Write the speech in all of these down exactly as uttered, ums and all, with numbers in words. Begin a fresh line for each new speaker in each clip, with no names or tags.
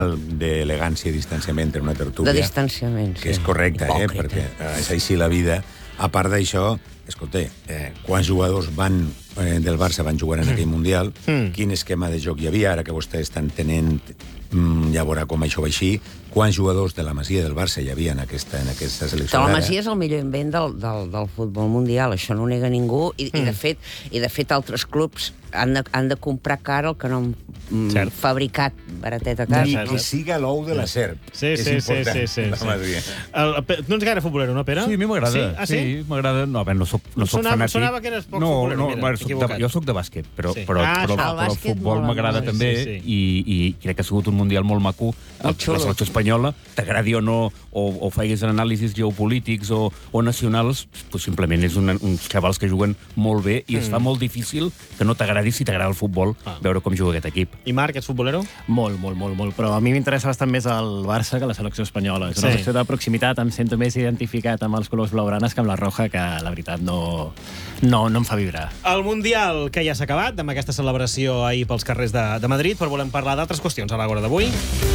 d'elegància i distanciament en una tertúlia.
De distanciament, sí.
Que és correcte, eh? Perquè és així la vida. A part d'això, escolta, eh, quants jugadors van eh, del Barça van jugar en aquell Mundial, mm. quin esquema de joc hi havia, ara que vostès estan tenint, mm, ja veurà com això va així, quants jugadors de la Masia del Barça hi havia en aquesta, en aquesta selecció
la
d'ara.
Masia és el millor invent del, del, del futbol mundial, això no ho nega ningú, i, mm. i, de fet, i de fet altres clubs han de, han de comprar car el que no han mm, fabricat baratet a casa.
I que siga l'ou de la serp.
Sí, sí, sí, sí, sí,
la
sí.
Masia.
El, el, no ets gaire futbolero, no, Pere?
Sí, a mi m'agrada.
Sí? Ah, sí?
Sí, m'agrada. No, bé, no soc, no soc
sonava,
fanàtic.
sonava que eres poc
no,
futbolero,
no,
mira,
bueno, soc de, jo soc de bàsquet, però,
sí.
però,
ah,
però,
el,
però el futbol m'agrada també,
sí, sí.
I, i crec que ha sigut un mundial molt maco. La selecció espanyola, t'agradi o no, o, o faigues anàlisis geopolítics o, o nacionals, pues simplement és una, uns xavals que juguen molt bé i mm. es fa molt difícil que no t'agradi, si t'agrada el futbol, ah. veure com juga aquest equip.
I Marc, ets futbolero?
Molt, molt, molt, molt, però a mi m'interessa bastant més el Barça que la selecció espanyola. És una
sí.
qüestió de proximitat, em sento més identificat amb els colors blaugranes que amb la roja, que la veritat no, no, no em fa vibrar.
El Mundial que ja s'ha acabat, amb aquesta celebració ahir pels carrers de, de Madrid, però volem parlar d'altres qüestions a l'hora d'avui.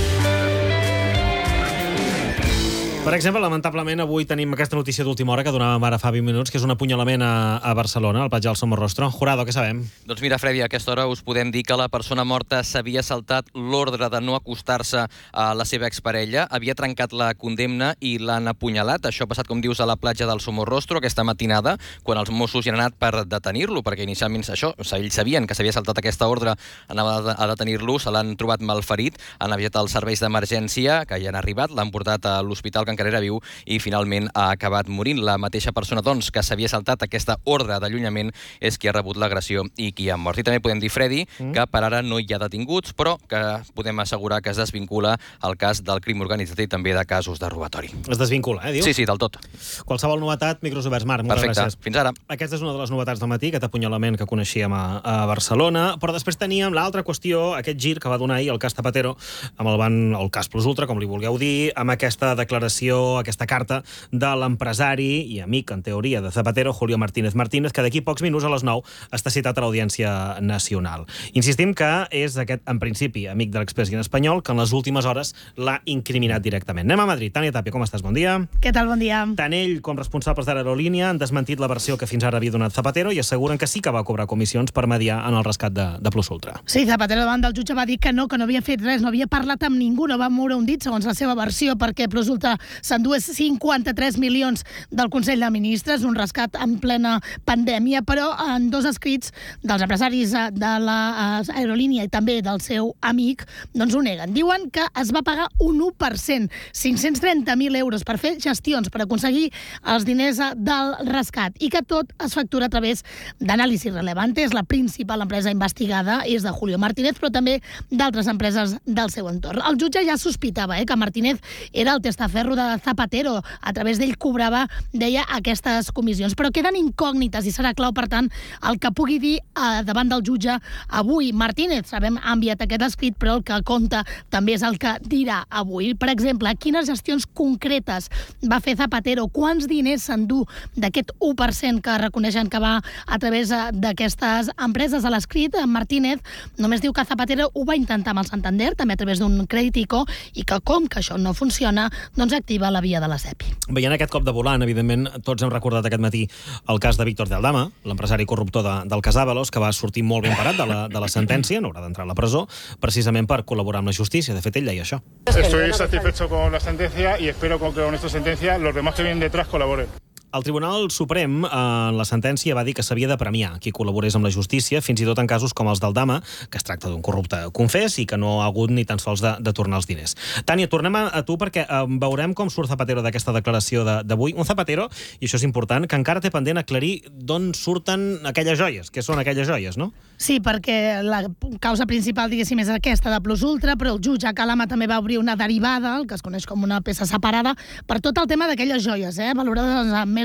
Per exemple, lamentablement, avui tenim aquesta notícia d'última hora que donàvem ara fa vint minuts, que és un apunyalament a, a Barcelona, al platja del Somorrostro. Jurado, què sabem?
Doncs mira, Freddy, a aquesta hora us podem dir que la persona morta s'havia saltat l'ordre de no acostar-se a la seva exparella, havia trencat la condemna i l'han apunyalat. Això ha passat, com dius, a la platja del Somorrostro aquesta matinada, quan els Mossos hi han anat per detenir-lo, perquè inicialment això, ells sabien que s'havia saltat aquesta ordre, anava a detenir-lo, se l'han trobat malferit, han avisat els serveis d'emergència, que hi han arribat, l'han portat a l'hospital que encara era viu i finalment ha acabat morint. La mateixa persona, doncs, que s'havia saltat aquesta ordre d'allunyament és qui ha rebut l'agressió i qui ha mort. I també podem dir, Freddy, mm. que per ara no hi ha detinguts, però que podem assegurar que es desvincula el cas del crim organitzat i també de casos de robatori.
Es desvincula, eh, dius?
Sí, sí, del tot.
Qualsevol novetat, micros oberts. Marc, moltes
Perfecte.
gràcies.
Fins ara.
Aquesta és una de les novetats del matí, aquest apunyalament que coneixíem a, a Barcelona, però després teníem l'altra qüestió, aquest gir que va donar ahir el cas Zapatero, amb el, ban, el cas Plus Ultra, com li vulgueu dir, amb aquesta declaració, aquesta carta de l'empresari i amic, en teoria, de Zapatero, Julio Martínez Martínez, que d'aquí pocs minuts a les nou està citat a l'Audiència Nacional. Insistim que és aquest, en principi, amic de l'expresident espanyol, que en les últimes hores l'ha incriminat directament. Anem a Madrid. Tània Tàpia, com estàs? Bon dia.
Què tal? Bon dia.
Tant ell com responsables de l'aerolínia han desmentit la versió que fins ara havia donat Zapatero i asseguren que sí que va cobrar comissions per mediar en el rescat de, de Plus Ultra.
Sí, Zapatero davant del jutge va dir que no, que no havia fet res, no havia parlat amb ningú, no va moure un dit, segons la seva versió, perquè Plus Ultra s'endués cinquanta-tres milions del Consell de Ministres, un rescat en plena pandèmia, però en dos escrits dels empresaris de l'aerolínia i també del seu amic, doncs ho neguen. Diuen que es va pagar un u per cent, cinc-cents trenta mil euros per fer gestions, per aconseguir els diners del rescat, i que tot es factura a través d'Anàlisi Relevantes, la principal empresa investigada és de Julio Martínez, però també d'altres empreses del seu entorn. El jutge ja sospitava eh, que Martínez era el testaferro de Zapatero, a través d'ell cobrava, deia, aquestes comissions. Però queden incògnites i serà clau, per tant, el que pugui dir eh, davant del jutge avui. Martínez, sabem, ha enviat aquest escrit, però el que compta també és el que dirà avui. Per exemple, quines gestions concretes va fer Zapatero, quants diners s'endú d'aquest u per cent que reconeixen que va a través d'aquestes empreses. A l'escrit, Martínez només diu que Zapatero ho va intentar amb el Santander, també a través d'un Créditico, i que com que això no funciona, doncs activa la via de la SEPI.
Veient aquest cop de volant, evidentment, tots hem recordat aquest matí el cas de Víctor de Aldama, l'empresari corruptor de, del cas Ábalos, que va sortir molt ben parat de la, de la sentència, no haurà d'entrar a la presó, precisament per col·laborar amb la justícia. De fet, ell deia això.
Estoy satisfecho con la sentencia y espero que con esta sentencia los demás que vienen detrás colaboren.
El Tribunal Suprem, eh, en la sentència, va dir que s'havia de premiar qui col·laborés amb la justícia, fins i tot en casos com els d'Aldama, que es tracta d'un corrupte confés i que no ha hagut ni tan sols de, de tornar els diners. Tània, tornem a, a tu perquè eh, veurem com surt Zapatero d'aquesta declaració d'avui. Un Zapatero, i això és important, que encara té pendent aclarir d'on surten aquelles joies, que són aquelles joies, no?
Sí, perquè la causa principal, diguéssim, és aquesta de Plus Ultra, però el jutge Calama també va obrir una derivada, el que es coneix com una peça separada, per tot el tema d'aquelles joies, eh, valorades amb més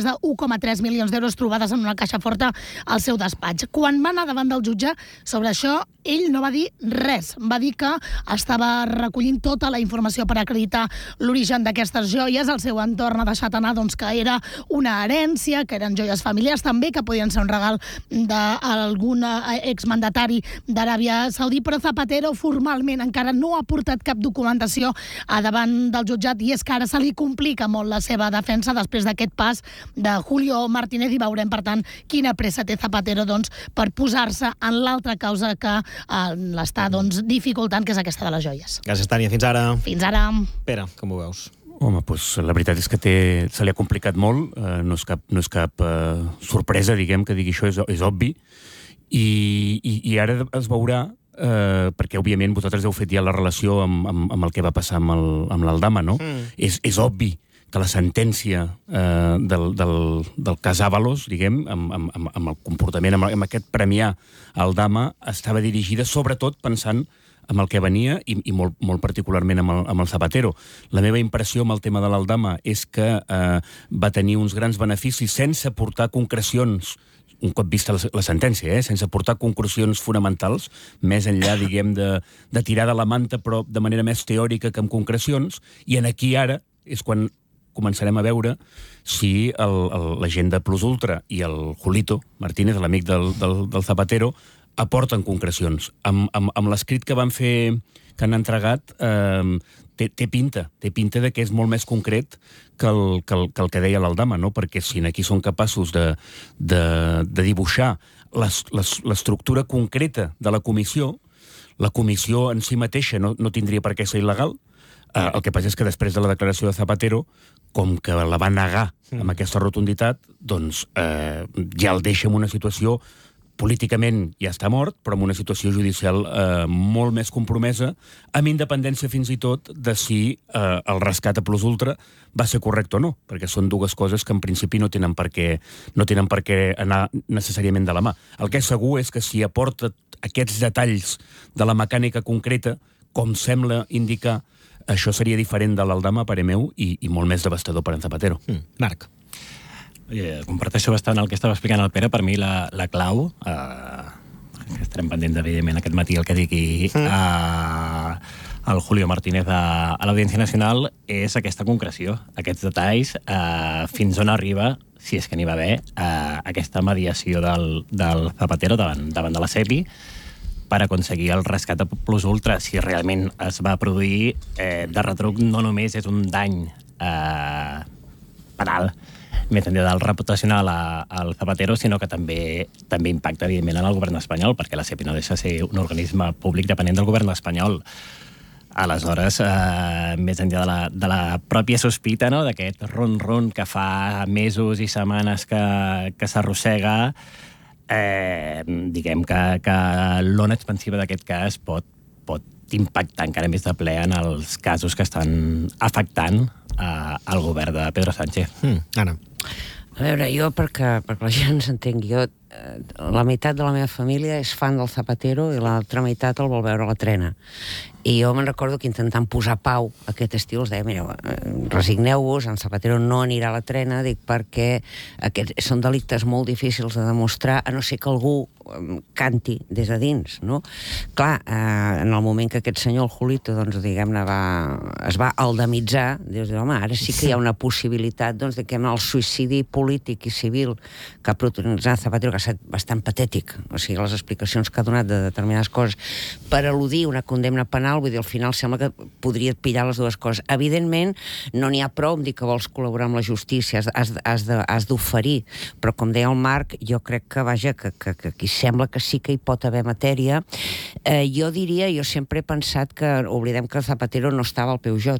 més de u coma tres milions d'euros trobades en una caixa forta al seu despatx. Quan va anar davant del jutge sobre això, ell no va dir res. Va dir que estava recollint tota la informació per acreditar l'origen d'aquestes joies. El seu entorn ha deixat anar doncs, que era una herència, que eren joies familiars també, que podien ser un regal d'algun exmandatari d'Aràbia Saudí, però Zapatero formalment encara no ha portat cap documentació a davant del jutjat, i és que ara se li complica molt la seva defensa després d'aquest pas de Julio Martínez, i veurem, per tant, quina pressa té Zapatero doncs, per posar-se en l'altra causa que eh, l'està doncs, dificultant, que és aquesta de les joies.
Gràcies, Tània. Fins ara.
Fins ara.
Pere, com ho veus?
Home, doncs la veritat és que té, se li ha complicat molt, eh, no és cap, no és cap eh, sorpresa, diguem, que digui això, és, és obvi, i, i, i ara es veurà, eh, perquè òbviament vosaltres heu fet ja la relació amb, amb, amb el que va passar amb l'Aldama, no? Mm. És, és obvi que la sentència eh, del, del, del cas Ábalos, diguem, amb, amb, amb el comportament, amb, amb aquest premiar al Dama, estava dirigida sobretot pensant amb el que venia i, i molt, molt particularment amb el, amb el Zapatero. La meva impressió amb el tema de l'Aldama és que eh, va tenir uns grans beneficis sense portar concrecions, un cop vista la, la sentència, eh, sense portar conclusions fonamentals, més enllà, diguem, de, de tirar de la manta, però de manera més teòrica que amb concrecions, i en aquí ara és quan començarem a veure si el, el, la gent de Plus Ultra i el Julito Martínez, l'amic del, del, del Zapatero, aporten concrecions. Amb, amb, amb l'escrit que van fer, que han entregat, eh, té, té pinta, té pinta de que és molt més concret que el que, el, que, el que deia l'Aldama, no? Perquè si aquí són capaços de, de, de dibuixar l'estructura concreta de la comissió, la comissió en si mateixa no, no tindria per què ser il·legal. Uh, el que passa és que després de la declaració de Zapatero, com que la va negar amb aquesta rotunditat, doncs eh, ja el deixa en una situació, políticament ja està mort, però en una situació judicial eh, molt més compromesa, amb independència fins i tot de si eh, el rescat a Plus Ultra va ser correcte o no, perquè són dues coses que en principi no tenen per què, no tenen per què anar necessàriament de la mà. El que és segur és que si aporta aquests detalls de la mecànica concreta, com sembla indicar, això seria diferent de l'Aldama, a parer meu, i, i molt més devastador per en Zapatero.
Mm. Marc.
Eh, comparteixo bastant el que estava explicant el Pere. Per mi la, la clau, eh, que estarem pendents, evidentment, aquest matí el que digui mm. eh, el Julio Martínez a, a l'Audiència Nacional, és aquesta concreció, aquests detalls, eh, fins on arriba, si és que n'hi va haver, eh, aquesta mediació del, del Zapatero davant, davant de la CEPI, per aconseguir el rescat a Plus Ultra. Si realment es va produir, eh, de retruc no només és un dany eh, penal, més enllà del reputacional a, al Zapatero, sinó que també també impacta, evidentment, en el govern espanyol, perquè la CEPI no deixa de ser un organisme públic dependent del govern espanyol. Aleshores, eh, més enllà de la, de la pròpia sospita, no?, d'aquest ron-ron que fa mesos i setmanes que, que s'arrossega, Eh, diguem que, que l'ona expansiva d'aquest cas pot, pot impactar encara més de ple en els casos que estan afectant eh, el govern de Pedro Sánchez.
Mm, Anna.
A veure, jo, perquè, perquè la gent s'entengui, jo, eh, la meitat de la meva família és fan del Zapatero i l'altra meitat el vol veure a la trena. I jo me'n recordo que intentant posar pau aquest estiu els deia, mireu, resigneu-vos, en Zapatero no anirà a la trena, dic, perquè aquests són delictes molt difícils de demostrar, a no ser que algú canti des de dins, no? Clar, eh, en el moment que aquest senyor, el Julito, doncs, diguem-ne, va, es va aldamitzar, dius, home, ara sí que hi ha una possibilitat, doncs, de que el suïcidi polític i civil que ha protagonitzat Zapatero, que ha estat bastant patètic, o sigui, les explicacions que ha donat de determinades coses, per al·ludir una condemna penal, vull dir, al final sembla que podria pillar les dues coses. Evidentment, no n'hi ha prou amb dir que vols col·laborar amb la justícia, has, has, de, has d'oferir, però com deia el Marc, jo crec que, vaja, que, que, que aquí sembla que sí que hi pot haver matèria. Eh, jo diria, jo sempre he pensat que, oblidem que Zapatero no estava al Peugeot,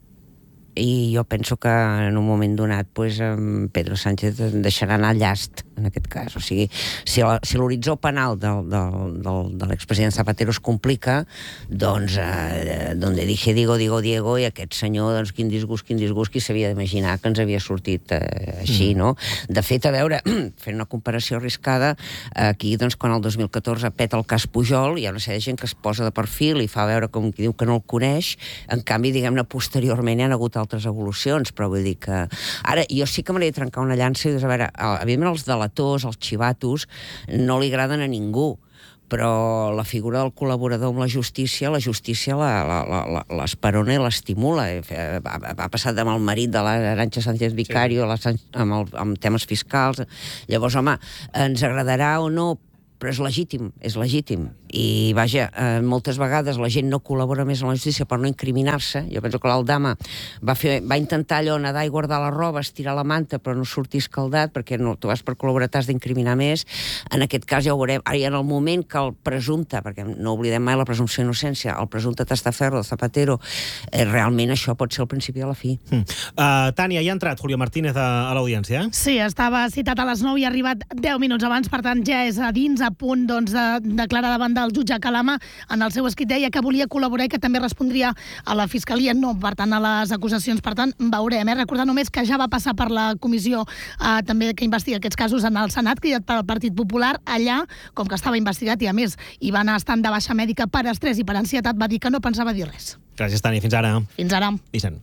i jo penso que en un moment donat pues, Pedro Sánchez deixarà anar llast en aquest cas. O sigui, si, la, si l'horitzó penal del, del, del, de l'expresident Zapatero es complica, doncs, eh, donde dije digo, digo Diego, i aquest senyor, doncs, quin disgust, quin disgust, qui s'havia d'imaginar que ens havia sortit eh, així, mm. no? De fet, a veure, fent una comparació arriscada, aquí, doncs, quan el dos mil catorze peta el cas Pujol, hi ha una sèrie de gent que es posa de perfil i fa veure com qui diu que no el coneix, en canvi, diguem-ne, posteriorment hi ha hagut altres evolucions, però vull dir que... Ara, jo sí que m'hauria de trencar una llança i, a veure, evidentment els delators, els xivatos, no li agraden a ningú, però la figura del col·laborador amb la justícia, la justícia l'esperona i l'estimula. Ha passat amb el marit de l'Arantxa Sánchez Vicario, sí. amb, el, amb temes fiscals. Llavors, home, ens agradarà o no, però és legítim, és legítim. I, vaja, eh, moltes vegades la gent no col·labora més amb la justícia per no incriminar-se. Jo penso que l'Aldama va, fer, va intentar allò nedar i guardar la roba, estirar la manta, però no sortir escaldat, perquè no, tu vas per col·laborar, t'has d'incriminar més. En aquest cas ja ho veurem. Ara, en el moment que el presumpte, perquè no oblidem mai la presumpció d'innocència, el presumpte testaferro de Zapatero, eh, realment això pot ser el principi de la fi.
Mm. Uh, Tània, ja ha entrat Julio Martínez a, a l'audiència?
Sí, estava citat a les nou i ha arribat deu minuts abans, per tant ja és a dins, a punt doncs, de declarar davant del jutge Calama. En el seu escrit deia que volia col·laborar i que també respondria a la Fiscalia, no, per tant, a les acusacions. Per tant, veurem. Eh? Recordar només que ja va passar per la comissió eh, també que investiga aquests casos en el Senat, cridat pel Partit Popular. Allà, com que estava investigat i, a més, hi va anar estant de baixa mèdica per estrès i per ansietat, va dir que no pensava dir res.
Gràcies, Tània. Fins ara.
Fins ara.
Vicent.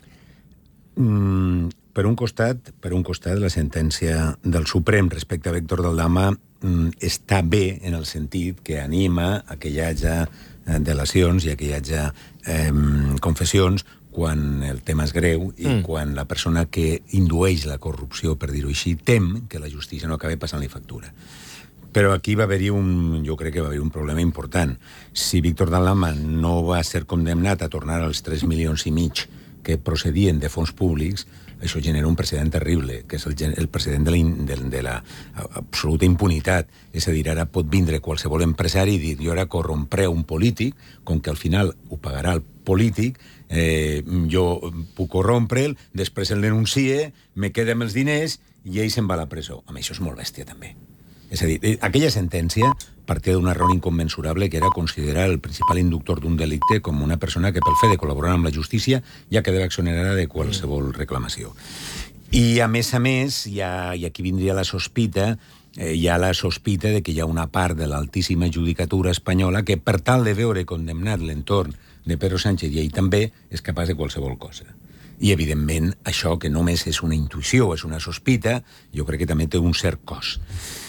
Mm, per un costat, per un costat, la sentència del Suprem respecte a Víctor Daldama mm, està bé en el sentit que anima a que hi hagi delacions i a que hi hagi eh, confessions quan el tema és greu i mm. quan la persona que indueix la corrupció, per dir-ho així, tem que la justícia no acabi passant-li factura. Però aquí va haver-hi un, jo crec que va haver-hi un problema important. Si Víctor Daldama no va ser condemnat a tornar als tres milions i mig que procedien de fons públics, això genera un precedent terrible, que és el, el precedent de la, de, de la absoluta impunitat. És a dir, ara pot vindre qualsevol empresari i dir, jo ara corrompré un polític, com que al final ho pagarà el polític, eh, jo puc corrompre'l, després el denuncie, me queda amb els diners i ell se'n va a la presó. Home, això és molt bèstia, també. És a dir, aquella sentència partia d'un error incommensurable que era considerar el principal inductor d'un delicte com una persona que pel fet de col·laborar amb la justícia ja quedava exonerada de qualsevol reclamació. I a més a més, ja, i aquí vindria la sospita, eh, hi ha la sospita de que hi ha una part de l'altíssima judicatura espanyola que per tal de veure condemnat l'entorn de Pedro Sánchez i ell també és capaç de qualsevol cosa. I, evidentment, això que només és una intuïció, és una sospita, jo crec que també té un cert cost.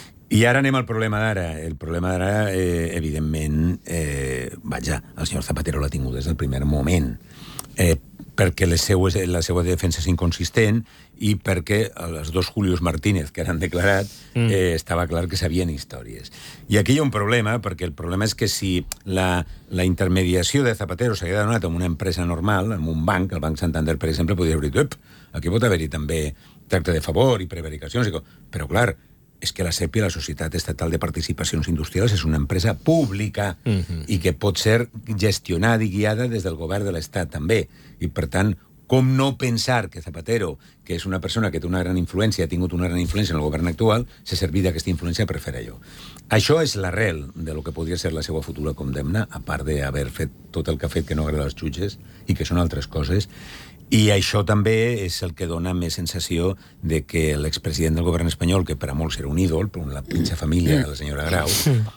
I ara anem al problema d'ara. El problema d'ara, eh, evidentment, eh, vaja, el senyor Zapatero l'ha tingut des del primer moment, eh, perquè les seues, la seva defensa és inconsistent i perquè els dos Julios Martínez que han declarat mm. eh, estava clar que sabien històries. I aquí hi ha un problema, perquè el problema és que si la, la intermediació de Zapatero s'hagués donat en una empresa normal, en un banc, el Banc Santander, per exemple, podria haver dit, aquí pot haver-hi també tracte de favor i prevaricacions, i però clar, és que la SEPI, la Societat Estatal de Participacions Industrials, és una empresa pública mm-hmm. i que pot ser gestionada i guiada des del govern de l'Estat també. I, per tant, com no pensar que Zapatero, que és una persona que té una gran influència, ha tingut una gran influència en el govern actual, s'ha servit d'aquesta influència per fer allò. Això és l'arrel de lo que podria ser la seva futura condemna, a part d'haver fet tot el que ha fet que no agrada als jutges i que són altres coses. I això també és el que dona més sensació de que l'expresident del govern espanyol, que per a molts era un ídol, per la pitja família de la senyora Grau,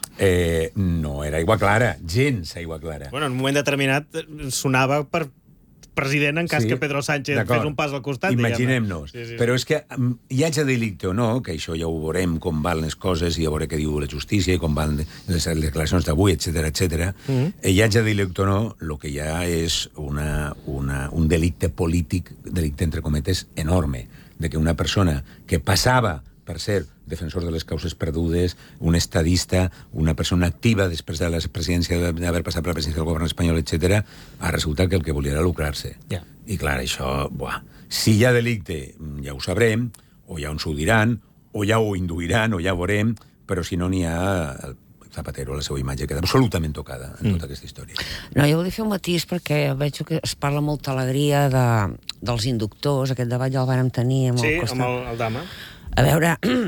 eh, no era aigua clara, gens aigua clara.
Bueno, en un moment determinat sonava per president en cas sí, que Pedro Sánchez fes un pas al costat.
Imaginem-nos. Sí, sí, però és que hi hagi delicte o no, que això ja ho veurem com van les coses i a veure què diu la justícia i com van les declaracions d'avui, etcètera, etcètera. Mm-hmm. Hi hagi delicte o no, el que hi ha és una, una, un delicte polític, delicte entre cometes, enorme, de que una persona que passava per ser defensor de les causes perdudes, un estadista, una persona activa després de la presidència, d'haver passat per la presidència del govern espanyol, etcètera, ha resultat que el que volia era lucrar-se. Yeah. I clar, això, buah, si hi ha delicte, ja ho sabrem, o ja ens ho diran, o ja ho induiran, o ja ho veurem, però si no n'hi ha... El Zapatero, la seva imatge queda absolutament tocada en mm. tota aquesta història.
No, jo volia fer un matís perquè veig que es parla molta alegria de, dels inductors, aquest debat ja el vàrem tenir amb
sí,
el costat.
amb el, el Dama.
A veure,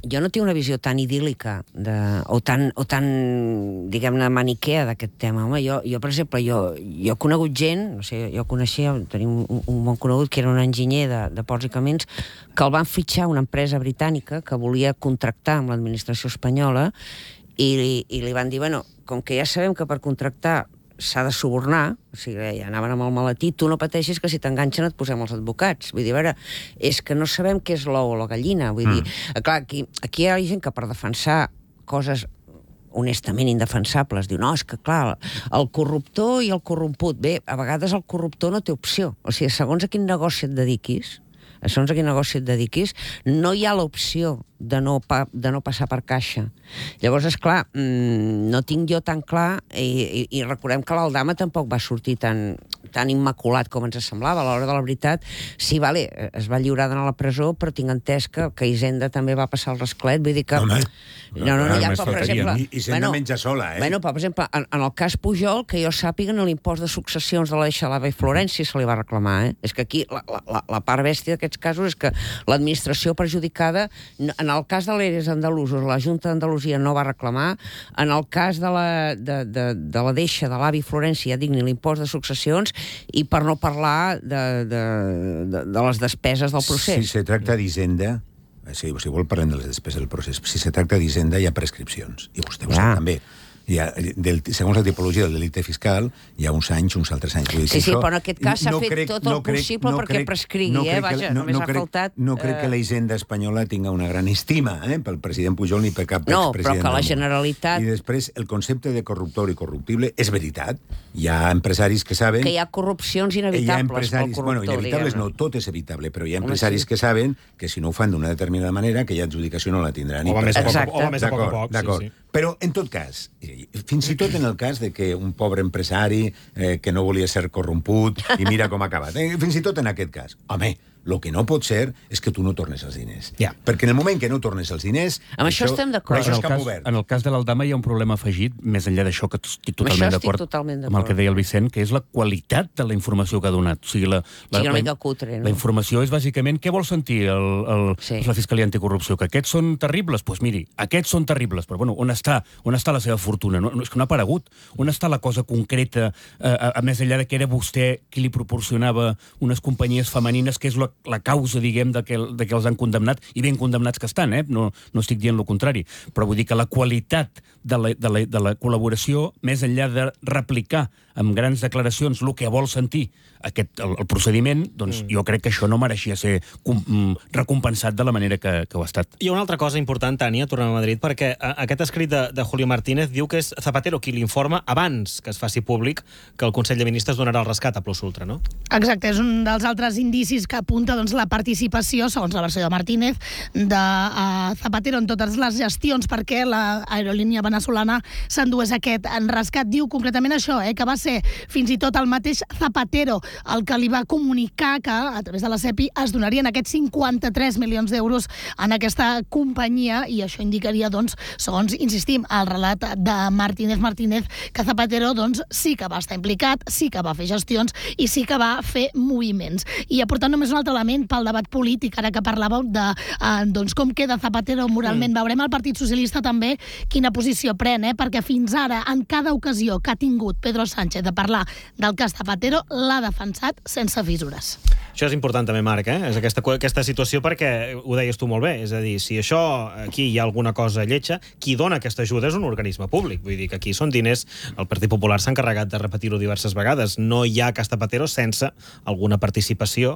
jo no tinc una visió tan idíl·lica de, o tan, o tan diguem-ne, maniquea d'aquest tema. Home, jo, jo, per exemple, jo, jo he conegut gent, no sé, jo coneixia, tenim un, un bon conegut que era un enginyer de, de Ports i Camins, que el van fitxar una empresa britànica que volia contractar amb l'administració espanyola i, i li van dir, bueno, com que ja sabem que per contractar s'ha de subornar, o sigui, ja anaven amb el maletí, tu no pateixis que si t'enganxen et posem els advocats. Vull dir, a veure, és que no sabem què és l'ou o la gallina. Vull mm. dir, clar, aquí, aquí hi ha gent que per defensar coses honestament indefensables diu, no, és que clar, el corruptor i el corromput, bé, a vegades el corruptor no té opció. O sigui, segons a quin negoci et dediquis, segons a quin negoci et dediquis, no hi ha l'opció de no, pa, de no passar per caixa. Llavors, esclar, mmm, no tinc jo tan clar, i, i, i recordem que l'Aldama tampoc va sortir tan, tan immaculat com ens semblava. A l'hora de la veritat, sí, vale, es va lliurar d'anar a la presó, però tinc entès que, que Hisenda també va passar el rasclet, vull dir que...
Home,
no, no, no, ja, però, per exemple...
I Hisenda bueno, menja sola, eh?
Bueno, però, per exemple, en, en el cas Pujol, que jo sàpiga, en l'impost de successions de la Deixalava i Florenci se li va reclamar, eh? És que aquí la, la, la part bèstia d'aquests casos és que l'administració perjudicada, en el cas de l'Eres andalusos, la Junta d'Andalusia no va reclamar, en el cas de la, de, de, de la Deixa, de l'avi Florenci, ja dic, ni l'impost de successions, i per no parlar de, de, de, de les despeses del procés.
Si se tracta d'Hisenda, si, si vol parlem de les despeses del procés, si se tracta d'Hisenda hi ha prescripcions, i vostè ho sap també. Hi ha, del, segons la tipologia del delicte fiscal, hi ha uns anys, uns altres anys. Vull dir,
sí, sí,
això,
però en aquest cas s'ha
no
fet
crec,
tot el
no crec,
possible
no
perquè
crec,
prescrigui,
no
eh?
crec
Vaja,
que, no,
només
no
ha
crec,
faltat...
No crec que la Hisenda espanyola tinga una gran estima eh, pel president Pujol ni per cap
no,
expresident.
No, però que la Generalitat...
I després, el concepte de corruptor i corruptible és veritat. Hi ha empresaris que saben...
Que hi ha corrupcions inevitables pel corruptor,
bueno, inevitables no, tot és evitable, però hi ha empresaris que saben que si no ho fan d'una determinada manera, aquella adjudicació no la tindran.
O va més a poc a poc.
D'acord. Però, en tot cas, fins i tot en el cas de que un pobre empresari eh, que no volia ser corromput i mira com ha acabat. Eh, fins i tot en aquest cas. Home, el que no pot ser és que tu no tornes els diners.
Yeah.
Perquè en el moment que no tornes els diners...
Amb això, això estem d'acord.
Això és
en,
cap
cas,
obert.
en el cas de l'Aldama hi ha un problema afegit, més enllà d'això que estic totalment d'acord amb el que deia el Vicent, que és la qualitat de la informació que ha donat. O sigui, la, la,
sí, una mica
la,
cutre, no?
La informació és bàsicament què vol sentir el, el, sí. la Fiscalia Anticorrupció. Que aquests són terribles? Doncs pues miri, aquests són terribles, però bueno, on està, on està la seva fortuna? No, no, és que no ha aparegut. On està la cosa concreta, eh, a, a més enllà de que era vostè qui li proporcionava unes companyies femenines, que és la, la causa, diguem, de que, de que els han condemnat, i ben condemnats que estan, eh? no, no estic dient el contrari, però vull dir que la qualitat de la, de la, de la col·laboració, més enllà de replicar amb grans declaracions el que vol sentir aquest, el, el procediment, doncs mm. jo crec que això no mereixia ser com, recompensat de la manera que, que ho ha estat.
Hi ha una altra cosa important, Tània, tornem a Madrid, perquè aquest escrit de, de Julio Martínez diu que és Zapatero qui l'informa abans que es faci públic que el Consell de Ministres donarà el rescat a Plus Ultra, no?
Exacte, és un dels altres indicis que apunta doncs, la participació, segons la versió de Martínez, de uh, Zapatero en totes les gestions perquè l'aerolínia veneçolana s'endués aquest en rescat. Diu concretament això, eh, que va ser fins i tot el mateix Zapatero el que li va comunicar que a través de la SEPI es donarien aquests cinquanta-tres milions d'euros en aquesta companyia, i això indicaria, doncs, segons insistim, el relat de Martínez Martínez, que Zapatero doncs, sí que va estar implicat, sí que va fer gestions i sí que va fer moviments. I aportant només un altre element pel debat polític, ara que parlàveu de eh, doncs, com queda Zapatero moralment. Mm. Veurem el Partit Socialista també quina posició pren, eh? Perquè fins ara, en cada ocasió que ha tingut Pedro Sánchez de parlar del cas Zapatero, l'ha defensat sense fissures.
Això és important també, Marc, eh? És aquesta, aquesta situació, perquè ho deies tu molt bé, és a dir, si això aquí hi ha alguna cosa lletja, qui dona aquesta ajuda és un organisme públic, vull dir que aquí són diners, el Partit Popular s'ha encarregat de repetir-ho diverses vegades, no hi ha cas Zapatero sense alguna participació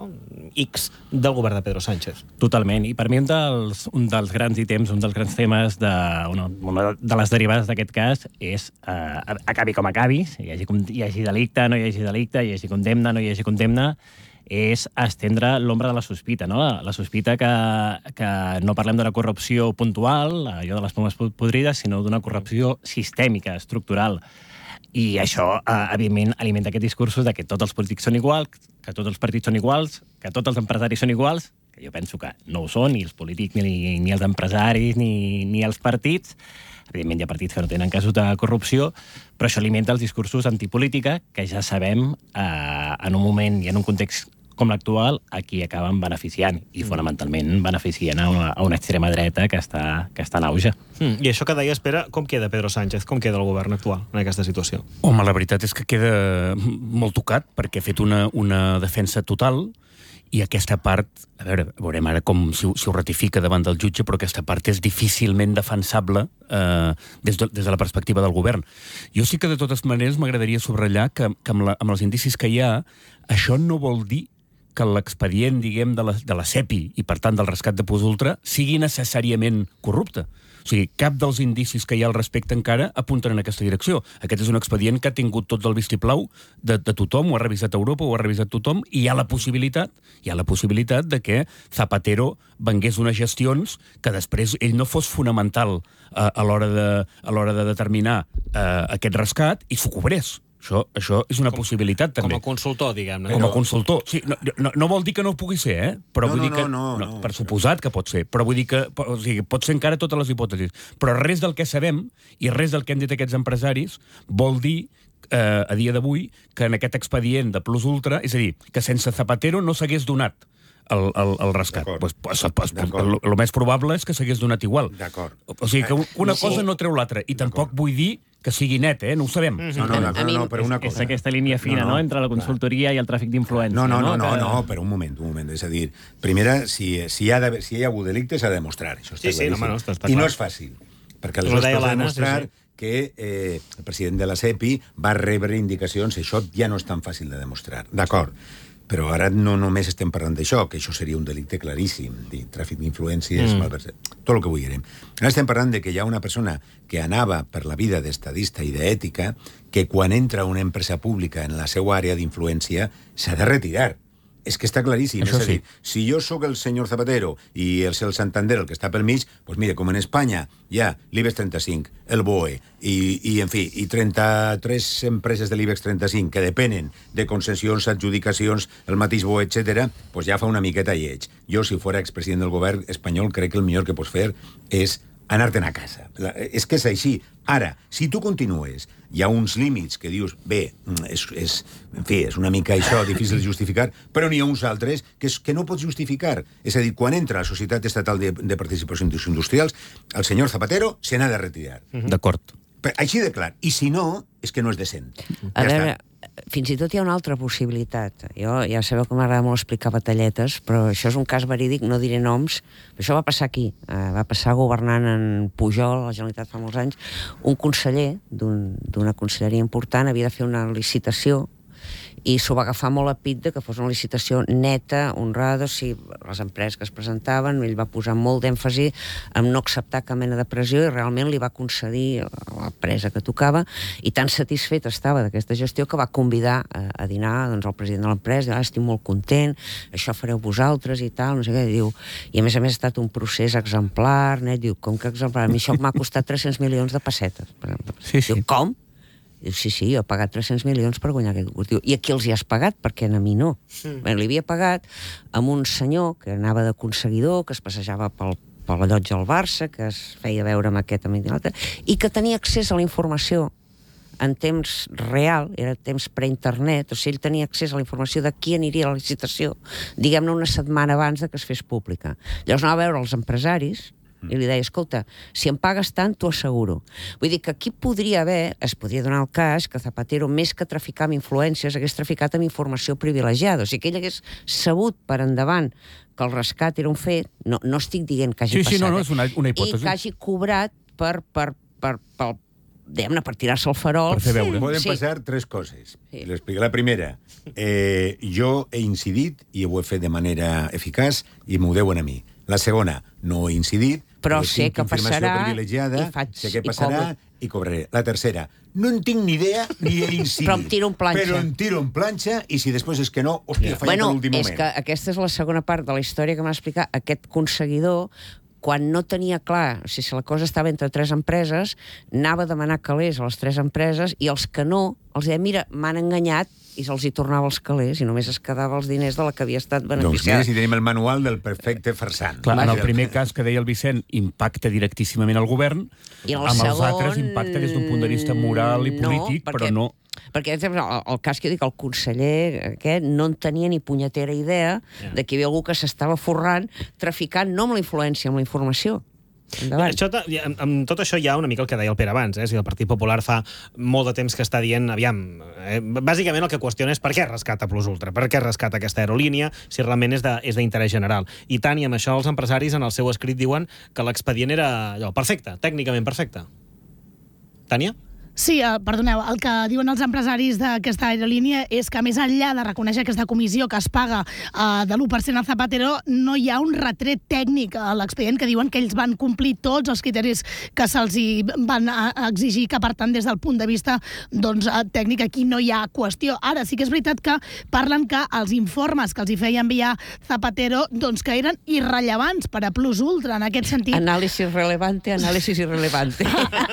X del govern de Pedro Sánchez.
Totalment, i per mi un dels, un dels grans ítems, un dels grans temes de, una, una de les derivades d'aquest cas és eh, acabi com acabi, hi hagi, hi hagi delicte, no hi hagi delicte, hi hagi condemna, no hi hagi condemna, és estendre l'ombra de la sospita, no? La sospita que, que no parlem d'una corrupció puntual, allò de les pomes podrides, sinó d'una corrupció sistèmica, estructural. I això, eh, evidentment, alimenta aquest discurs de que tots els polítics són iguals, que tots els partits són iguals, que tots els empresaris són iguals, que jo penso que no ho són, ni els polítics, ni, ni els empresaris, ni, ni els partits. Evidentment hi ha partits que no tenen casos de corrupció, però això alimenta els discursos antipolítica, que ja sabem, eh, en un moment i en un context com l'actual, a qui acaben beneficiant, i fonamentalment beneficien a una, a una extrema dreta que està, que està en auge.
Mm, I això que deies, Pere, com queda Pedro Sánchez? Com queda el govern actual en aquesta situació?
Home, la veritat és que queda molt tocat, perquè ha fet una, una defensa total, i aquesta part, a veure, veurem ara com si, si ho ratifica davant del jutge, però aquesta part és difícilment defensable eh, des, de, des de la perspectiva del govern. Jo sí que de totes maneres m'agradaria subratllar que, que amb, la, amb els indicis que hi ha, això no vol dir que l'expedient, diguem, de la, de la CEPI i, per tant, del rescat de Puzultra sigui necessàriament corrupte. O sigui, cap dels indicis que hi ha al respecte encara apunten en aquesta direcció. Aquest és un expedient que ha tingut tot el vistiplau de, de tothom, ho ha revisat Europa, ho ha revisat tothom, i hi ha la possibilitat, hi ha la possibilitat de que Zapatero vengués unes gestions que després ell no fos fonamental eh, a l'hora de, a l'hora de determinar eh, aquest rescat i s'ho cobrés. Això, això és una com, possibilitat, també.
Com a consultor, diguem-ne.
Com a consultor. Sí, no, no, no vol dir que no pugui ser, eh? Però
no,
vull
no,
dir que,
no, no,
no,
no.
per suposat que pot ser, però vull dir que o sigui, pot ser encara totes les hipòtesis. Però res del que sabem i res del que han dit aquests empresaris vol dir eh, a dia d'avui que en aquest expedient de Plus Ultra, és a dir, que sense Zapatero no s'hagués donat el, el, el rescat. Pues, pues, pues, el, el més probable és que s'hagués donat igual.
D'acord.
O sigui, que una
sí.
cosa no treu l'altra. I tampoc vull dir que sigui net, eh? No ho sabem.
No, no, no, no, no, per una cosa.
És aquesta línia fina, no, no, no entre la consultoria clar. I el tràfic d'influència.
No, no, no, no,
que...
no, no, per un moment, un moment. És a dir, primera, si, si, hi, ha de, si hi ha hagut delicte, s'ha de demostrar. Això està
sí, sí, no, no, està, està
I
clar.
no és fàcil, perquè aleshores s'ha de demostrar sí, sí. que eh, el president de la CEPI va rebre indicacions, això ja no és tan fàcil de demostrar. D'acord. Però ara no només estem parlant d'això, que això seria un delicte claríssim, de tràfic d'influències, mm. malversa, tot el que vulguem. Ara estem parlant de que hi ha una persona que anava per la vida d'estadista i d'ètica, que quan entra una empresa pública en la seva àrea d'influència s'ha de retirar. És que està claríssim.
Això
és a dir, sí. Si jo sóc el senyor Zapatero i el el Santander, el que està pel mig, doncs mira, com en Espanya hi ha l'IBEX trenta-cinc, el B O E, i, i en fi, i trenta-tres empreses de l'IBEX trenta-cinc que depenen de concessions, adjudicacions, el mateix B O E, etcètera, doncs ja fa una miqueta lleig. Jo, si fora expresident del govern espanyol, crec que el millor que pots fer és anar-te'n a casa. La, és que és així. Ara, si tu continues, hi ha uns límits que dius, bé, és, és, en fi, és una mica això, difícil de justificar, però n'hi ha uns altres que, és, que no pots justificar. És a dir, quan entra a la Societat Estatal de, de Participacions Industrials, el senyor Zapatero se n'ha de retirar.
Mm-hmm. D'acord.
Així de clar. I si no, és que no és decent.
A
ja
veure,
està.
fins i tot hi ha una altra possibilitat. Jo ja sabeu que m'agrada molt explicar batalletes, però això és un cas verídic, no diré noms. Això va passar aquí. Uh, va passar governant en Pujol, a la Generalitat fa molts anys. Un conseller d'una un, conselleria important havia de fer una licitació i s'ho va agafar molt a pit de que fos una licitació neta, honrada, o sigui, les empreses que es presentaven, ell va posar molt d'èmfasi en no acceptar cap mena de pressió i realment li va concedir l'empresa que tocava i tan satisfet estava d'aquesta gestió que va convidar a, a dinar doncs, el president de l'empresa, ah, estic molt content, això fareu vosaltres i tal, no sé què, diu, i a més a més ha estat un procés exemplar, net, diu, com que exemplar? A mi això m'ha costat tres-cents milions de pessetes, per exemple.
Sí, sí.
Diu, com? Diu, sí, sí, jo he pagat tres-cents milions per guanyar aquest concurs. Diu, i a qui els hi has pagat? Perquè a mi no. Mm. Bé, li havia pagat amb un senyor que anava de conseguidor, que es passejava pel, pel allotge al Barça, que es feia veure amb aquest amic i l'altre, i que tenia accés a la informació en temps real, era temps pre-internet, o sigui, ell tenia accés a la informació de qui aniria a la licitació, diguem-ne una setmana abans de que es fes pública. Llavors anava a veure els empresaris i li deia, escolta, si em pagues tant, t'ho asseguro. Vull dir que aquí podria haver, es podria donar el cas que Zapatero, més que traficar amb influències, hagués traficat amb informació privilegiada. O sigui, que ell hagués sabut per endavant que el rescat era un fet, no, no estic dient que hagi
sí,
passat,
sí, no, no, és una, una hipòtesi.
I que hagi cobrat per, per, per, per, diguem-ne, per tirar-se el farol.
Per fer veure.
Poden
sí.
passar tres coses.
Sí.
L'explico. La primera, eh, jo he incidit i ho he fet de manera eficaç i m'ho deuen a mi. La segona, no he incidit,
però sé
tinc
que
informació
passarà
privilegiada,
i faig,
sé què
i
passarà i, i cobraré. La tercera, no en tinc ni idea ni he incidit.
Però em tiro en planxa.
Però em tiro en planxa i si després és que no, hòstia, he fallat
bueno,
a l'últim moment.
És que aquesta és la segona part de la història que m'ha explicat. Aquest conseguidor, quan no tenia clar, o sigui, si la cosa estava entre tres empreses, anava a demanar calés a les tres empreses i els que no, els deia, mira, m'han enganyat, i se'ls hi tornava els calés i només es quedava els diners de la que havia estat beneficiada.
Doncs mira, si tenim el manual del perfecte farsant.
Clar, en el primer cas que deia el Vicent, impacta directíssimament al govern,
I el
amb
segon,
els altres impacta des d'un punt de vista moral i polític,
no,
però no...
perquè el, el cas que dic, el conseller aquest no en tenia ni punyetera idea yeah. de que hi havia algú que s'estava forrant, traficant no amb la influència, amb la informació.
Això, amb, amb tot això hi ha una mica el que deia el Pere abans, eh? Si el Partit Popular fa molt de temps que està dient, aviam, eh, bàsicament el que qüestiona és per què rescata Plus Ultra, per què rescata aquesta aerolínia, si realment és d'interès general. I tant, i amb això els empresaris en el seu escrit diuen que l'expedient era allò, perfecte, tècnicament perfecte. Tània?
Sí, eh, perdoneu, el que diuen els empresaris d'aquesta aerolínia és que més enllà de reconèixer aquesta comissió que es paga eh, de l'u per cent a Zapatero, no hi ha un retret tècnic a l'expedient que diuen que ells van complir tots els criteris que se'ls van exigir, que per tant des del punt de vista doncs, tècnic aquí no hi ha qüestió. Ara sí que és veritat que parlen que els informes que els hi feia enviar Zapatero doncs que eren irrellevants per a Plus Ultra, en aquest sentit.
Anàlisis relevante, anàlisis irrelevante.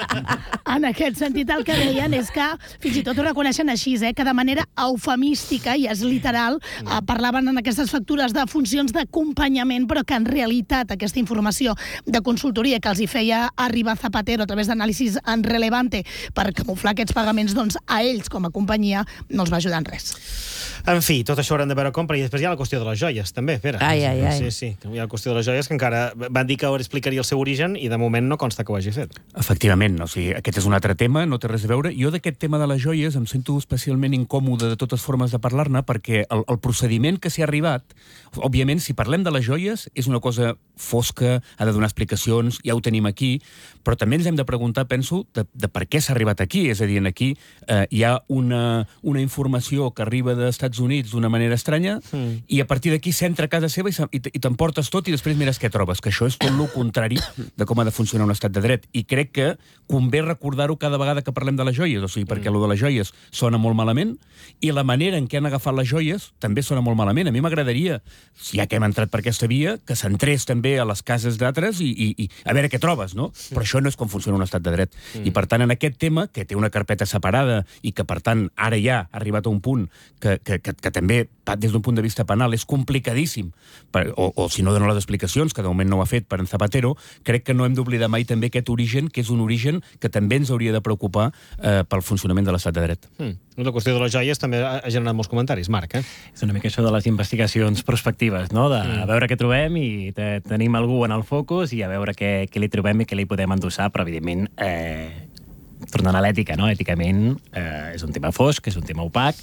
En aquest sentit, el que deien és que, fins i tot ho reconeixen així, eh, que de manera eufemística, i és literal, eh, parlaven en aquestes factures de funcions d'acompanyament, però que en realitat aquesta informació de consultoria que els hi feia arribar Zapatero a través d'anàlisis en relevante per camuflar aquests pagaments, doncs a ells com a companyia no els va ajudar en res.
En fi, tot això haurem de veure com, però i després hi ha la qüestió de les joies, també, Pere.
Ai, ai, ai.
Sí, sí, hi ha la qüestió de les joies que encara van dir que explicaria el seu origen i de moment no consta que ho hagi fet.
Efectivament, o sigui, aquest és un altre tema, no té res a veure. Jo d'aquest tema de les joies em sento especialment incòmode de totes formes de parlar-ne perquè el, el procediment que s'hi ha arribat, òbviament, si parlem de les joies, és una cosa fosca, ha de donar explicacions, ja ho tenim aquí, però també ens hem de preguntar, penso, de, de per què s'ha arribat aquí. És a dir, aquí eh, hi ha una, una informació que arriba dels Estats Units d'una manera estranya mm. i a partir d'aquí s'entra a casa seva i, i, i t'emportes tot i després mires què trobes, que això és tot el contrari de com ha de funcionar un estat de dret. I crec que convé recordar-ho cada vegada que parlem de les joies, o sigui, perquè mm. lo de les joies sona molt malament i la manera en què han agafat les joies també sona molt malament. A mi m'agradaria, ja que hem entrat per aquesta via, que s'entrés també a les cases d'altres i, i, i a veure què trobes, no? Mm. Però això no és com funciona un estat de dret. Mm. I per tant, en aquest tema, que té una carpeta separada i que per tant ara ja ha arribat a un punt que, que, que, que també des d'un punt de vista penal és complicadíssim, per, o, o si no dona les explicacions, que de moment no ho ha fet per en Zapatero, crec que no hem d'oblidar mai també aquest origen, que és un origen que també ens hauria de preocupar eh, pel funcionament de l'estat de dret.
Mm. La qüestió de les joies també ha generat molts comentaris. Marc, eh?
És una mica això de les investigacions prospectives, no? De mm. a veure què trobem i te, tenim algú en el focus i a veure què, què li trobem i què li podem endossar, però evidentment, eh, tornant a l'ètica, no? Èticament eh, és un tema fosc, és un tema opac,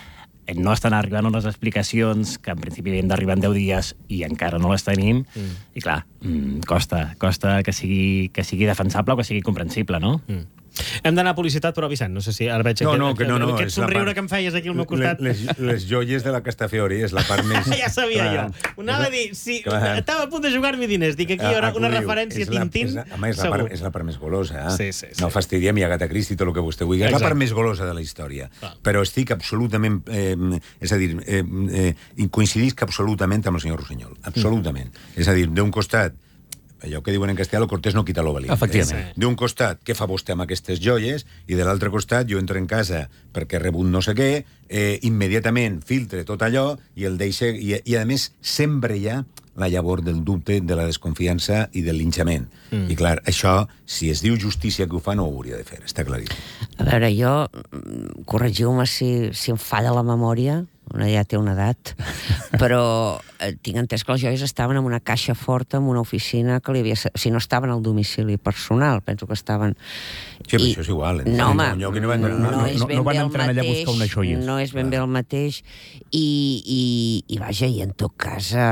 no estan arribant unes explicacions que en principi havien d'arribar en deu dies i encara no les tenim, mm. i clar, mm, costa, costa que sigui, que sigui defensable o que sigui comprensible, no?
Mm. Hem d'anar a publicitat, però Vicent, no sé si ara veig
no,
aquest,
no, que no, no,
aquest somriure part... que em feies aquí al meu costat.
Les, les joies de la Castafiori és la part més...
Ja sabia clar, jo. Ho anava a dir, si clar. Estava a punt de jugar-me diners, dic aquí hi haurà una referència a Tintín,
és la, home, és la, part, és la part més golosa, eh?
Sí, sí, sí.
No fastidiem i Agatha Christie, tot el que vostè vulgui. És la part més golosa de la història. Ah. Però estic absolutament... Eh, és a dir, eh, eh, coincidisc absolutament amb el senyor Rossinyol. Absolutament. Mm. És a dir, d'un costat, allò que diuen en castellà, lo cortés no quita lo valiente.
Efectivament.
Eh? D'un costat, què fa vostè amb aquestes joies? I de l'altre costat, jo entro en casa perquè he rebut no sé què, eh, immediatament filtre tot allò i el deixe... I, i a més, sempre hi ha la llavor del dubte, de la desconfiança i del linxament. Mm. I clar, això, si es diu justícia que ho fa, no ho hauria de fer, està claríssim.
A veure, jo, corregiu-me si, si em falla la memòria, una ja té una edat, però eh, tinc entès que les joies estaven en una caixa forta, en una oficina que li havia... O sigui, no estaven al domicili personal, penso que estaven...
Sí, però I... això és igual. Eh?
No, home,
no, no,
no, no, no, és ben
no van
bé el
entrar allà a buscar unes joies.
No és ben bé el mateix. I, i, i vaja, i en tot cas, eh,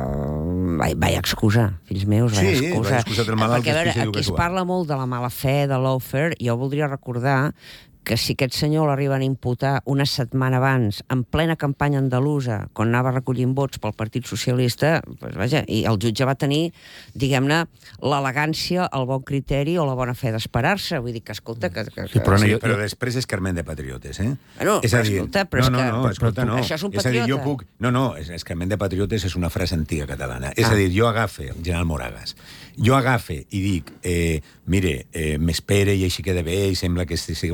vaig, vaig excusa, fills meus, vaig
sí,
excusa.
vaig excusar del malalt.
Perquè, a veure, aquí es parla molt de la mala fe, de l'offer, jo voldria recordar que si aquest senyor l'arriben a imputar una setmana abans, en plena campanya andalusa, quan anava recollint vots pel Partit Socialista, doncs vaja, i el jutge va tenir, diguem-ne, l'elegància, el bon criteri o la bona fe d'esperar-se. Vull dir que, escolta... Que, que,
sí, però, no,
sí,
jo, però després és Carmen de Patriotes, eh?
Bueno,
és a dir,
escolta, però
no, no,
és que...
no, escolta, no.
Això és un
patriota. És a dir, jo puc... No, no, és, és Carmen de Patriotes és una frase antiga catalana. És ah. a dir, jo agafe el general Moragas, jo agafe i dic, eh, mire, eh, m'espere i així queda bé i sembla que sigui una persona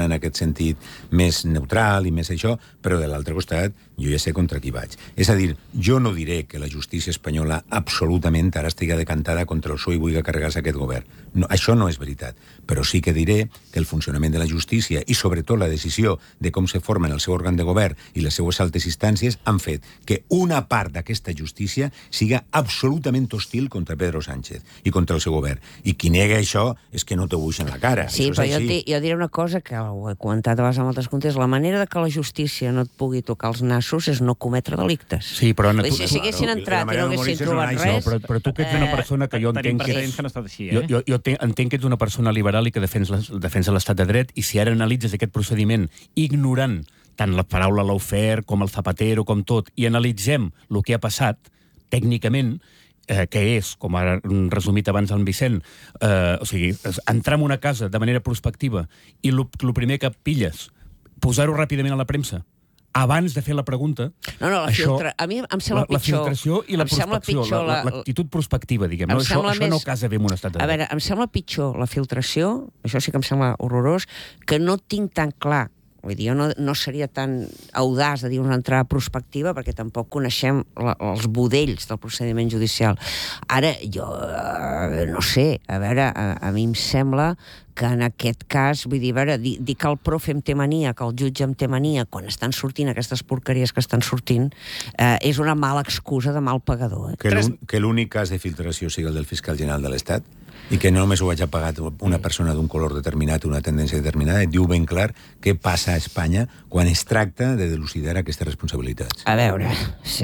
persona en aquest sentit més neutral i més això, però de l'altre costat jo ja sé contra qui vaig. És a dir, jo no diré que la justícia espanyola absolutament ara estigui decantada contra el P S O E i vulgui carregar-se aquest govern. No, això no és veritat. Però sí que diré que el funcionament de la justícia i sobretot la decisió de com se formen el seu òrgan de govern i les seues altes instàncies han fet que una part d'aquesta justícia siga absolutament hostil contra Pedro Sánchez i contra el seu govern. I qui nega això és que no té buix en la cara.
Sí,
això
però
és
jo,
així.
di, jo diré una cosa que ho he comentat a vegades amb altres comptes. La manera de que la justícia no et pugui tocar els nassos és no cometre delictes.
Sí, però...
Vull dir, si haguessin
Claro,
entrat
la
i no
manera
haguessin
d'humoristes
trobat
no
res...
No, però, però tu que ets una persona que jo
Tenim
entenc que...
precedents que no ha estat així, eh?
Jo, jo, jo te, entenc que ets una persona liberal i que defensa, defensa l'estat de dret, i si ara analitzes aquest procediment ignorant tant la paraula lawfare com el Zapatero, com tot, i analitzem el que ha passat, tècnicament, eh, que és, com ha resumit abans el Vicent, eh, o sigui, entrar en una casa de manera prospectiva i el primer que pilles, posar-ho ràpidament a la premsa, abans de fer la pregunta...
No, no, la
això,
filtra... A mi em sembla
la, la
pitjor...
filtració i la
em sembla
prospecció,
pitjor la-
l'actitud prospectiva, diguem.
Em
No? Això,
sembla
això
més-
no casa bé en un estat de
A
dret.
veure, em sembla pitjor la filtració, això sí que em sembla horrorós, que no tinc tan clar. Vull dir, jo no, no seria tan audaç de dir una entrada prospectiva perquè tampoc coneixem la, els budells del procediment judicial. Ara, jo eh, no sé, a veure, a, a mi em sembla que en aquest cas, vull dir, a veure, dir, dir que el profe em té mania, que el jutge em té mania, quan estan sortint aquestes porqueries que estan sortint, eh, és una mala excusa de mal pagador. Eh?
Que l'un- que l'únic cas de filtració sigui el del fiscal general de l'Estat i que no només ho hagi pagat una persona d'un color determinat, una tendència determinada, diu ben clar què passa a Espanya quan es tracta de dilucidar aquestes responsabilitats.
A veure, sí.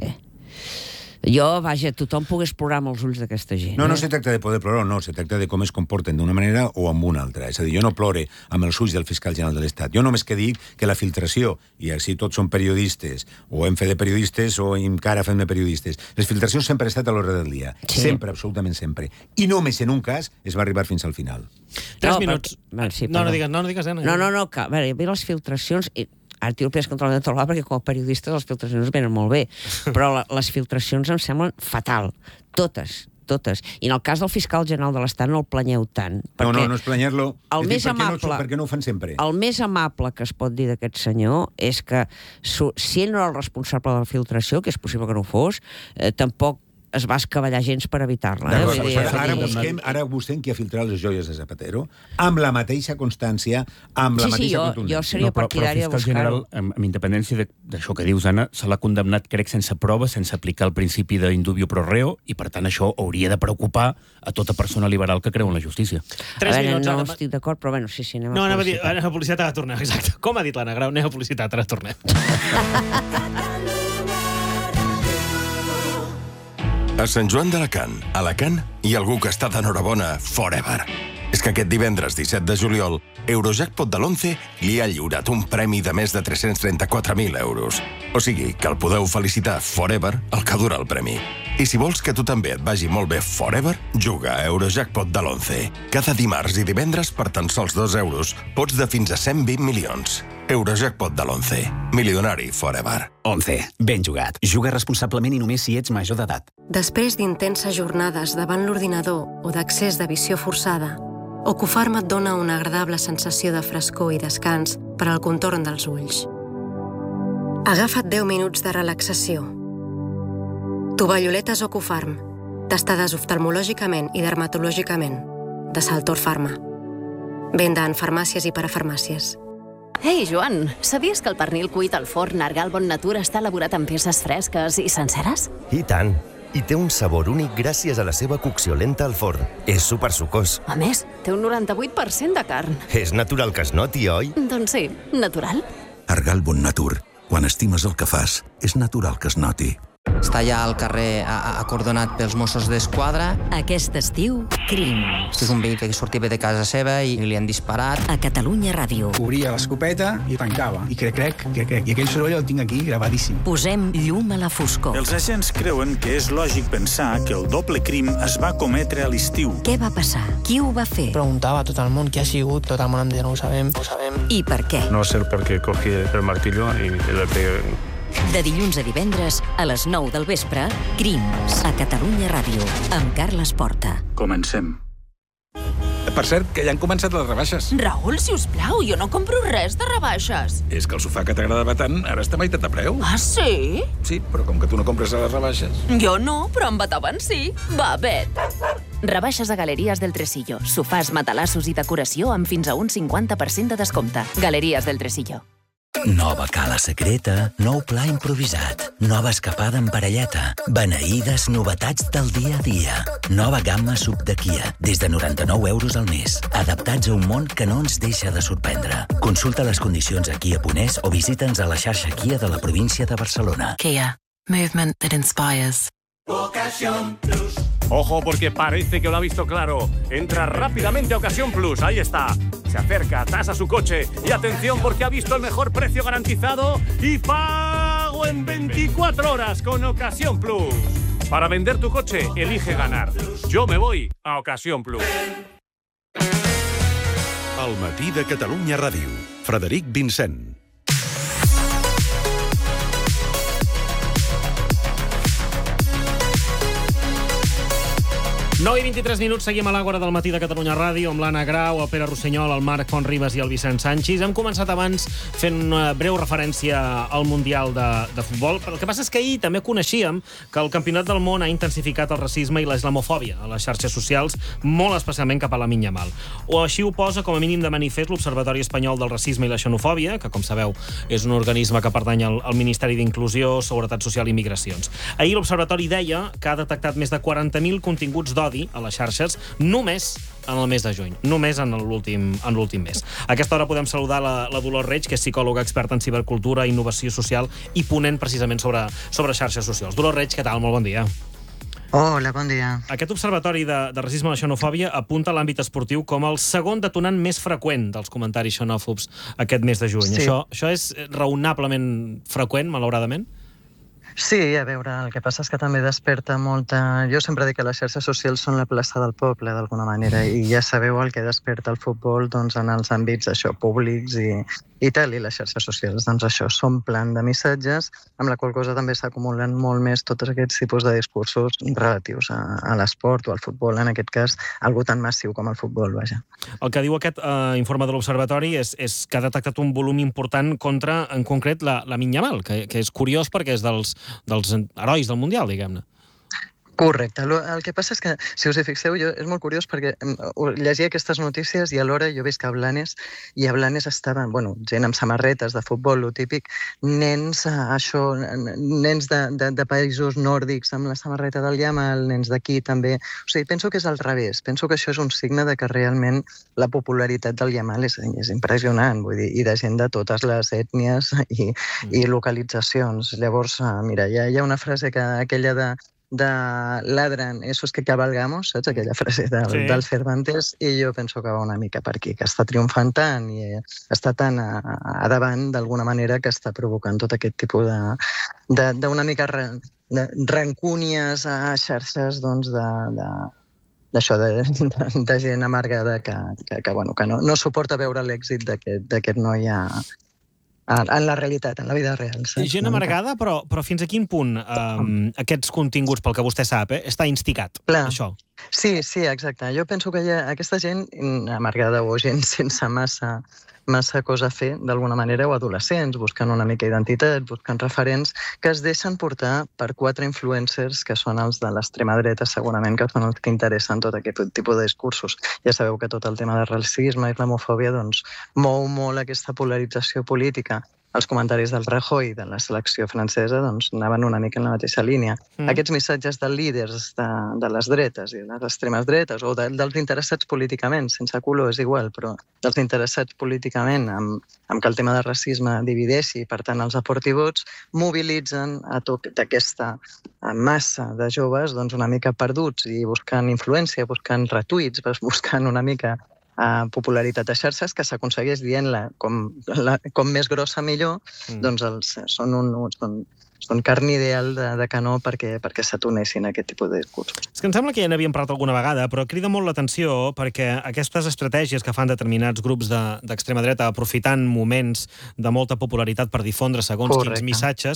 Jo, vaja, tothom pogués plorar amb els ulls d'aquesta gent.
No, no
eh?
se tracta de poder plorar, no, se tracta de com es comporten d'una manera o amb una altra. És a dir, jo no plore amb els ulls del fiscal general de l'Estat. Jo només que dic que la filtració, i així tots són periodistes, o hem fet de periodistes o encara fem de periodistes, les filtracions sempre han estat a l'ordre del dia.
Sí.
Sempre, absolutament sempre. I només en un cas es va arribar fins al final.
Tres
No,
minuts.
perquè- Vale, sí,
no, no
perdó.
digues, no, no digues, eh?
No, no, no, que, a veure, hi havia les filtracions... I... Ara tiro el pes contra el taulà perquè com a periodistes les filtracions venen molt bé, però la, les filtracions em semblen fatal. Totes, totes. I en el cas del fiscal general de l'Estat no el planyeu tant.
No, no, no és planyar-lo.
El
És dir,
més
per què no-
amable-
Per què no ho fan sempre?
El més amable que es pot dir d'aquest senyor és que su, si ell no era el responsable de la filtració, que és possible que no ho fos, eh, tampoc es va escavallar gens per evitar-la. Eh?
D'acord,
Vull dir,
ara,
vull
ara,
dir-
busquem, ara busquem qui ha filtrat les joies de Zapatero amb la mateixa constància, amb la
Sí, sí,
mateixa
jo-
contundència.
jo seria
No, però, però
partidària de
fiscal general,
buscar-ho.
amb, amb independència de- d'això que dius, Anna, se l'ha condemnat, crec, sense prova, sense aplicar el principi d'indubio pro reo, i per tant això hauria de preocupar a tota persona liberal que creu en la justícia.
A
Tres
veure,
minuts,
no
ara.
estic d'acord, però bueno, sí, sí, anem a
No, anava a dir,
publicitat.
anem a publicitat, ara tornem, exacte. Com ha dit l'Anna Grau, anem a publicitat, ara tornem.
A Sant Joan d'Alacant, Alacant, hi ha algú que està d'enhorabona forever. És que aquest divendres disset de juliol, Eurojackpot de l'onze li ha lliurat un premi de més de tres-cents trenta-quatre mil euros. O sigui, que el podeu felicitar forever el que dura el premi. I si vols que tu també et vagi molt bé forever, juga a Eurojackpot de l'onze. Cada dimarts i divendres, per tan sols dos euros, pots de fins a cent vint milions. Eurojackpot de l'onze. Milionari forever.
onze. Ben jugat. Juga responsablement i només si ets major d'edat.
Després d'intenses jornades davant l'ordinador o d'accés de visió forçada, Ocufarm et dona una agradable sensació de frescor i descans per al contorn dels ulls. Agafa't deu minuts de relaxació. Tovalloletes Ocufarm, testades oftalmològicament i dermatològicament, de Saltor Pharma. Venda en farmàcies i parafarmàcies.
Ei, Joan, sabies que el pernil cuit al forn Argal Bon Natura està elaborat amb peces fresques i senceres?
I tant! I té un sabor únic gràcies a la seva cocció lenta al forn. És supersucós.
A més, té un noranta-vuit per cent de carn.
És natural que es noti, oi?
Doncs sí, natural.
Argal Bon Natur. Quan estimes el que fas, és natural que es noti.
Està ja al carrer acordonat pels Mossos d'Esquadra.
Aquest estiu, crims.
És un veí que sortia de casa seva i li han disparat.
A Catalunya Ràdio.
Obria l'escopeta i tancava. I crec, crec, crec, crec. I aquell soroll el tinc aquí gravadíssim.
Posem llum a la foscor.
Els agents creuen que és lògic pensar que el doble crim es va cometre a l'estiu.
Què va passar? Qui ho va fer?
Preguntava a tot el món qui ha sigut, tot el món em deia no ho sabem, no ho sabem.
I per què?
No sé per què cogí el martillo i le pegué.
De dilluns a divendres, a les nou del vespre, Crims, a Catalunya Ràdio, amb Carles Porta.
Comencem.
Per cert, que ja han començat les rebaixes.
Raül, si us plau, jo no compro res de rebaixes.
És que el sofà que t'agradava tant ara està a meitat de preu.
Ah, sí?
Sí, però com que tu no compres a les rebaixes...
Jo no, però en Beethoven sí. Va, vet.
Rebaixes a Galeries del Tresillo. Sofàs, matalassos i decoració amb fins a un cinquanta per cent de descompte. Galeries del Tresillo.
Nova cala secreta, nou pla improvisat, nova escapada en parelleta, beneïdes novetats del dia a dia. Nova gamma sub de Kia, des de noranta-nou euros al mes, adaptats a un món que no ens deixa de sorprendre. Consulta les condicions a Kia punt es o visita'ns a la xarxa Kia de la província de Barcelona.
Kia. Movement that inspires.
Ocasión Plus. Ojo, porque parece que lo ha visto claro. Entra rápidamente a Ocasión Plus. Ahí está. Se acerca, tasa su coche. Y atención, porque ha visto el mejor precio garantizado y pago en veinticuatro horas con Ocasión Plus. Para vender tu coche, elige ganar. Yo me voy a Ocasión Plus.
Al matí de Catalunya Ràdio. Frederic Vincent.
nou i vint-i-tres minuts, seguim a l'Àgora del matí de Catalunya Ràdio amb l'Anna Grau, el Pere Rossinyol, el Marc Font Ribas i el Vicent Sanchis. Hem començat abans fent una breu referència al Mundial de, de Futbol, però el que passa és que ahir també coneixíem que el Campionat del Món ha intensificat el racisme i la islamofòbia a les xarxes socials, molt especialment cap a la Minya Mal. O així ho posa com a mínim de manifest l'Observatori Espanyol del Racisme i la Xenofòbia, que, com sabeu, és un organisme que pertany al, al Ministeri d'Inclusió, Seguretat Social i Migracions. Ahir l'Observatori deia que ha detectat més de quaranta mil continguts d'odi a les xarxes només en el mes de juny, només en l'últim en l'últim mes. A aquesta hora podem saludar la, la Dolors Reig, que és psicòloga experta en cibercultura, innovació social i ponent precisament sobre, sobre xarxes socials. Dolors Reig, què tal? Molt bon dia.
Hola, bon dia.
Aquest observatori de, de racisme i la xenofòbia apunta a l'àmbit esportiu com el segon detonant més freqüent dels comentaris xenòfobs aquest mes de juny.
Sí.
Això, això és raonablement freqüent, malauradament?
Sí, a veure, el que passa és que també desperta molta... Jo sempre dic que les xarxes socials són la plaça del poble, d'alguna manera, i ja sabeu el que desperta el futbol doncs, en els àmbits això, públics i, i tal, i les xarxes socials, doncs això, s'omplen de missatges, amb la qual cosa també s'acumulen molt més tots aquests tipus de discursos relatius a, a l'esport o al futbol, en aquest cas, algú tan massiu com el futbol, vaja.
El que diu aquest eh, informe de l'Observatori és, és que ha detectat un volum important contra, en concret, la, la Minya Mal, que, que és curiós perquè és dels dels herois del Mundial, diguem-ne.
Correcte. El que passa és que, si us hi fixeu, jo, és molt curiós perquè llegia aquestes notícies i alhora jo veig que a Blanes, i a Blanes estaven, bueno, gent amb samarretes de futbol, lo típic, nens, això, nens de, de, de països nòrdics amb la samarreta del Yamal, nens d'aquí també. O sigui, penso que és al revés. Penso que això és un signe de que realment la popularitat del Yamal és, és impressionant, vull dir, i de gent de totes les ètnies i, i localitzacions. Llavors, mira, hi ha, hi ha una frase que aquella de de ladran, esos que cabalgamos, saps? Aquella frase del, sí. del Cervantes, i jo penso que va una mica per aquí, que està triomfant tant i està tan a, a davant d'alguna manera que està provocant tot aquest tipus de d'una mica re, de rancúnies a xarxes doncs de, de d'això, de, de, de gent amargada que, que, que, bueno, que no, no suporta veure l'èxit d'aquest noi a en la realitat, en la vida real. Saps?
Gent amargada, però, però fins a quin punt um, aquests continguts, pel que vostè sap, eh, està instigat,
Clar.
això?
Sí, sí, exacte. Jo penso que hi ha aquesta gent amargada o gent sense massa massa cosa a fer, d'alguna manera, o adolescents, buscant una mica identitat, buscant referents, que es deixen portar per quatre influencers que són els de l'extrema dreta, segurament, que són els que interessen tot aquest tipus de discursos. Ja sabeu que tot el tema de racisme i islamofòbia doncs, mou molt aquesta polarització política. Els comentaris del Rajoy de la selecció francesa doncs, anaven una mica en la mateixa línia. Mm. Aquests missatges de líders de, de les dretes i de les extremes dretes, o de, dels interessats políticament, sense color, és igual, però dels interessats políticament amb, amb que el tema de racisme divideixi, per tant els aporti vots, mobilitzen a tota aquesta massa de joves doncs, una mica perduts i buscant influència, buscant retuits, buscant una mica Uh, popularitat a xarxes, que s'aconsegueix dient-la com, la, com més grossa millor, mm. doncs els, són, un, són, són carn ideal de, de canó perquè, perquè s'atunessin a aquest tipus de discursos.
És que em sembla que ja n'havíem parlat alguna vegada, però crida molt l'atenció perquè aquestes estratègies que fan determinats grups d'extrema de, dreta aprofitant moments de molta popularitat per difondre segons Correcte. Quins missatges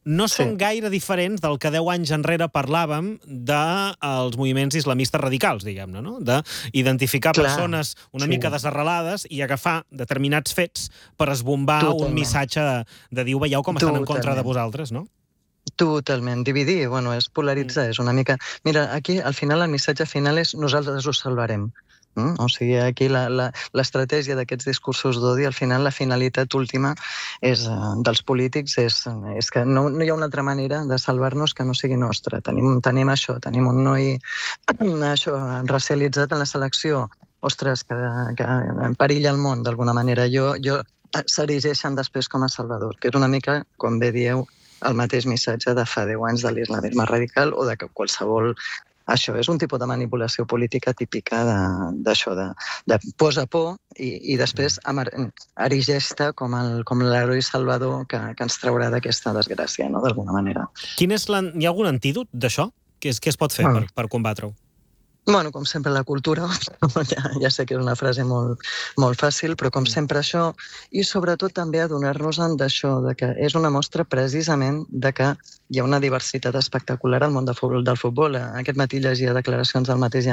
no són gaire diferents del que deu anys enrere parlàvem dels moviments islamistes radicals, diguem-ne, no? D'identificar persones una mica desarrelades i agafar determinats fets per esbombar un missatge de dir, veieu com estan en contra de vosaltres, no?
Totalment. Dividir, bueno, és polaritzar, és una mica... Mira, aquí, al final, el missatge final és nosaltres us salvarem. Mm? O sigui, aquí l'estratègia d'aquests discursos d'odi, al final, la finalitat última és, uh, dels polítics és, és que no, no hi ha una altra manera de salvar-nos que no sigui nostra. Tenim, tenim això, tenim un noi això, racialitzat en la selecció, ostres, que, que perilla el món, d'alguna manera. Jo, jo s'erigeixen després com a salvador, que és una mica, com bé dieu, el mateix missatge de fa deu anys de l'islamisme radical o de que qualsevol... Això és un tipus de manipulació política típica d'això, de, de, de posa por i, i després erigeix-te com l'heroi salvador que, que ens traurà d'aquesta desgràcia, no?, d'alguna manera.
Quin és la... Hi ha algun antídot d'això? Què es pot fer per, per combatre-ho?
Bueno, com sempre, la cultura, ja, ja sé que és una frase molt, molt fàcil, però com sempre això, i sobretot també adonar-nos d'això, de que és una mostra precisament de que hi ha una diversitat espectacular al món del futbol. Del futbol. Aquest matí llegia declaracions del mateix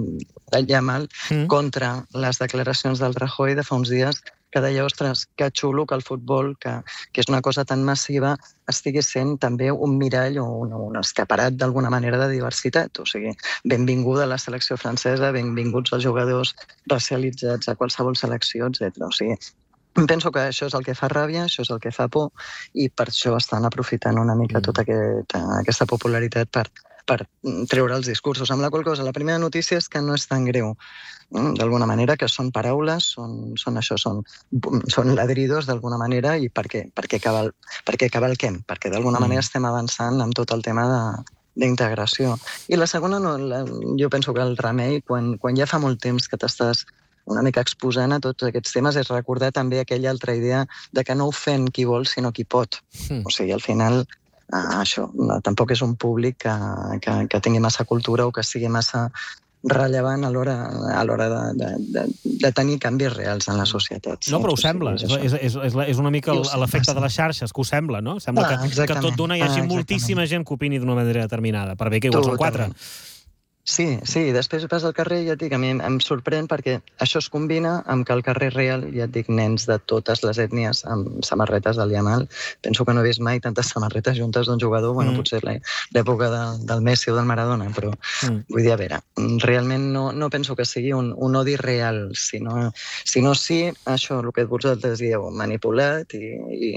Yamal mm. contra les declaracions del Rajoy de fa uns dies, que deia, ostres, que xulo que el futbol, que, que és una cosa tan massiva, estigui sent també un mirall o un, un escaparat d'alguna manera de diversitat. O sigui, benvinguda a la selecció francesa, benvinguts els jugadors racialitzats a qualsevol selecció, etcètera. O sigui, penso que això és el que fa ràbia, això és el que fa por, i per això estan aprofitant una mica tota aquest, aquesta popularitat per, per treure els discursos. Amb la qual cosa, la primera notícia és que no és tan greu. D'alguna manera, que són paraules, són, són això, són, són ladridos d'alguna manera, i perquè, perquè, cabal, perquè cavalquem, perquè d'alguna manera estem avançant amb tot el tema d'integració. I la segona, no, la, jo penso que el remei, quan, quan ja fa molt temps que t'estàs una mica exposant a tots aquests temes, és recordar també aquella altra idea de que no ofèn qui vol, sinó qui pot. Mm. O sigui, al final, ah, això, no, tampoc és un públic que, que, que tingui massa cultura o que sigui massa rellevant a l'hora a l'hora de, de, de, de tenir canvis reals en la societat.
No, però ho sembla. És, és, és, és una mica l'efecte de les xarxes, que ho sembla, no? Sembla ah, que, que tot d'una hi hagi ah, moltíssima gent que opini d'una manera determinada, per bé que igual són quatre.
Sí, sí, després vas al carrer i ja et dic, a mi em sorprèn perquè això es combina amb que al carrer real, ja et dic, nens de totes les ètnies amb samarretes del Yamal. Penso que no he vist mai tantes samarretes juntes d'un jugador, bueno, mm. potser l'època de, del Messi o del Maradona, però mm. vull dir, a veure, realment no, no penso que sigui un, un odi real, sinó, sinó sí, això, el que vosaltres dieu, manipulat i... i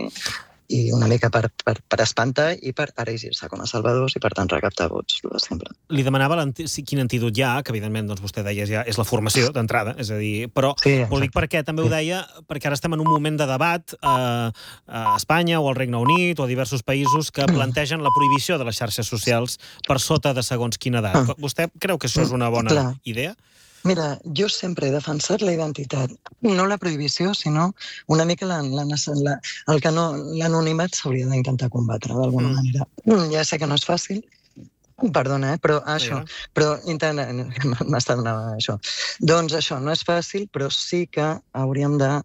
i una mica per, per, per espantar i per erigir-se com a salvadors i, per tant, recaptar vots, el de sempre.
Li demanava quin antídot hi ha, que evidentment doncs, vostè deia ja és la formació d'entrada, és a dir, però
sí,
ho dic perquè també ho deia, perquè ara estem en un moment de debat eh, a Espanya o al Regne Unit o a diversos països que plantegen la prohibició de les xarxes socials per sota de segons quina edat. Vostè creu que això és una bona
Clar.
idea?
Mira, jo sempre he defensat la identitat, no la prohibició, sinó una mica la, la, la, el que no, l'anonimat s'hauria d'intentar combatre d'alguna mm. manera. Ja sé que no és fàcil, perdona, eh? però això, sí, però intenta, m'està donant això. Doncs això, no és fàcil, però sí que hauríem de,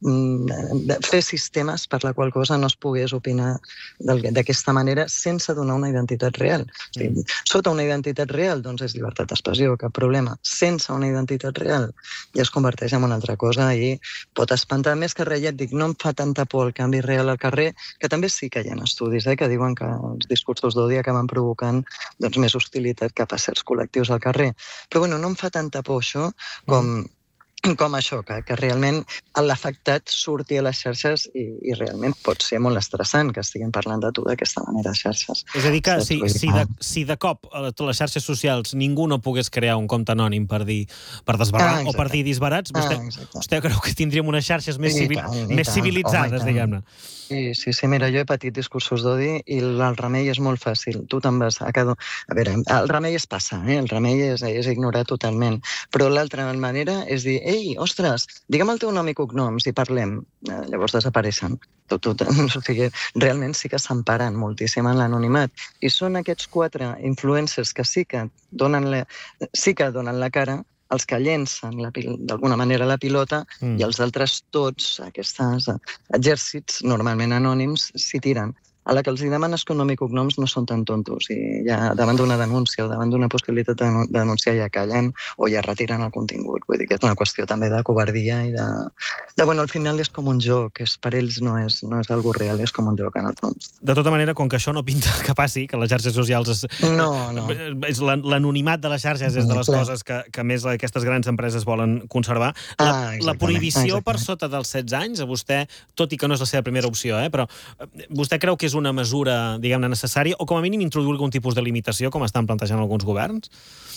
de fer sistemes per la qual cosa no es pogués opinar d'aquesta manera sense donar una identitat real. O sigui, sota una identitat real, doncs és llibertat d'expressió, cap problema. Sense una identitat real ja es converteix en una altra cosa i pot espantar. Més que res, ja et dic, no em fa tanta por el canvi real al carrer, que també sí que hi ha estudis eh, que diuen que els discursos d'odi acaben provocant doncs, més hostilitat cap a certs col·lectius al carrer. Però bueno, no em fa tanta por això com, com això, que, que realment l'afectat surti a les xarxes i, i realment pot ser molt estressant que estiguin parlant de tu d'aquesta manera a xarxes.
És a dir, que si, si, de, si de cop a les xarxes socials ningú no pogués crear un compte anònim per dir per desbarrar ah, o per dir disbarats, vostè, ah, vostè creu que tindríem unes xarxes més, civil, tant, més civilitzades, oh, diguem-ne?
Sí, sí, sí, mira, jo he patit discursos d'odi i el remei és molt fàcil. Tu te'n vas a cada... A veure, el remei és passar, eh? El remei és, és ignorar totalment. Però l'altra manera és dir, ei, ostres, digue'm el teu nom i cognoms i parlem. Llavors desapareixen. Tot, tot, o sigui, realment sí que s'emparen moltíssim en l'anonimat. I són aquests quatre influencers que sí que donen la, sí que donen la cara, els que llencen d'alguna manera la pilota mm. i els altres tots, aquests exèrcits normalment anònims, s'hi tiren. a la que els hi demanes que nom i cognoms no són tan tontos i ja davant d'una denúncia o davant d'una possibilitat de denunciar ja callen o ja retiren el contingut. Vull dir que és una qüestió també de covardia i de... de bueno, al final és com un joc, és, per ells no és, no és algo real, és com un joc en el fons.
De tota manera, com que això no pinta que passi, que les xarxes socials... És...
No, no.
És l'anonimat de les xarxes és de les
Clar.
coses que, que més aquestes grans empreses volen conservar. La,
Ah,
la prohibició
exactament.
per sota dels setze anys, a vostè, tot i que no és la seva primera opció, eh, però vostè creu que és una mesura, diguem-ne, necessària, o com a mínim introduir algun tipus de limitació, com estan plantejant alguns governs?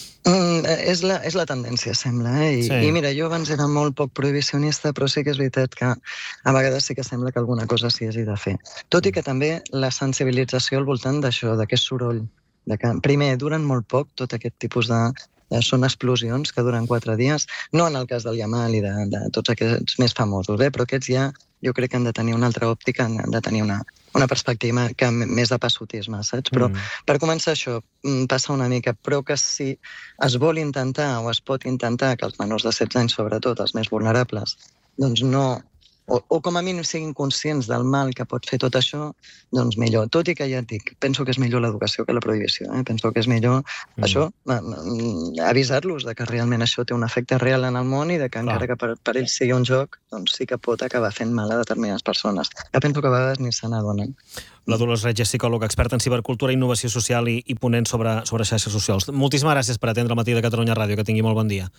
Mm, és, la, és la tendència, sembla, eh? I,
Sí.
i mira, jo abans era molt poc prohibicionista, però sí que és veritat que a vegades sí que sembla que alguna cosa s'hi hagi de fer. Tot i que també la sensibilització al voltant d'això, d'aquest soroll, de que, primer, duren molt poc tot aquest tipus de... de són explosions que duren quatre dies, no en el cas del Yamal i de, de tots aquests més famosos, eh? Però aquests ja jo crec que han de tenir una altra òptica, han de tenir una, una perspectiva que més de passotisme, saps? Però
Mm.
per començar això, mm, passa una mica, però que si es vol intentar o es pot intentar que els menors de setze anys, sobretot, els més vulnerables, doncs no... O, o com a mínim siguin conscients del mal que pot fer tot això, doncs millor. Tot i que ja et dic, penso que és millor l'educació que la prohibició. Eh? Penso que és millor mm. això, mm, avisar-los de que realment això té un efecte real en el món i de que encara que per, per ells sigui un joc, doncs sí que pot acabar fent mal a determinades persones. Que penso que a vegades ni se n'adonen.
La Dolors Reig és psicòloga, experta en cibercultura, innovació social i, i ponent sobre, sobre xarxes socials. Moltíssimes gràcies per atendre el Matí de Catalunya Ràdio. Que tingui molt bon dia.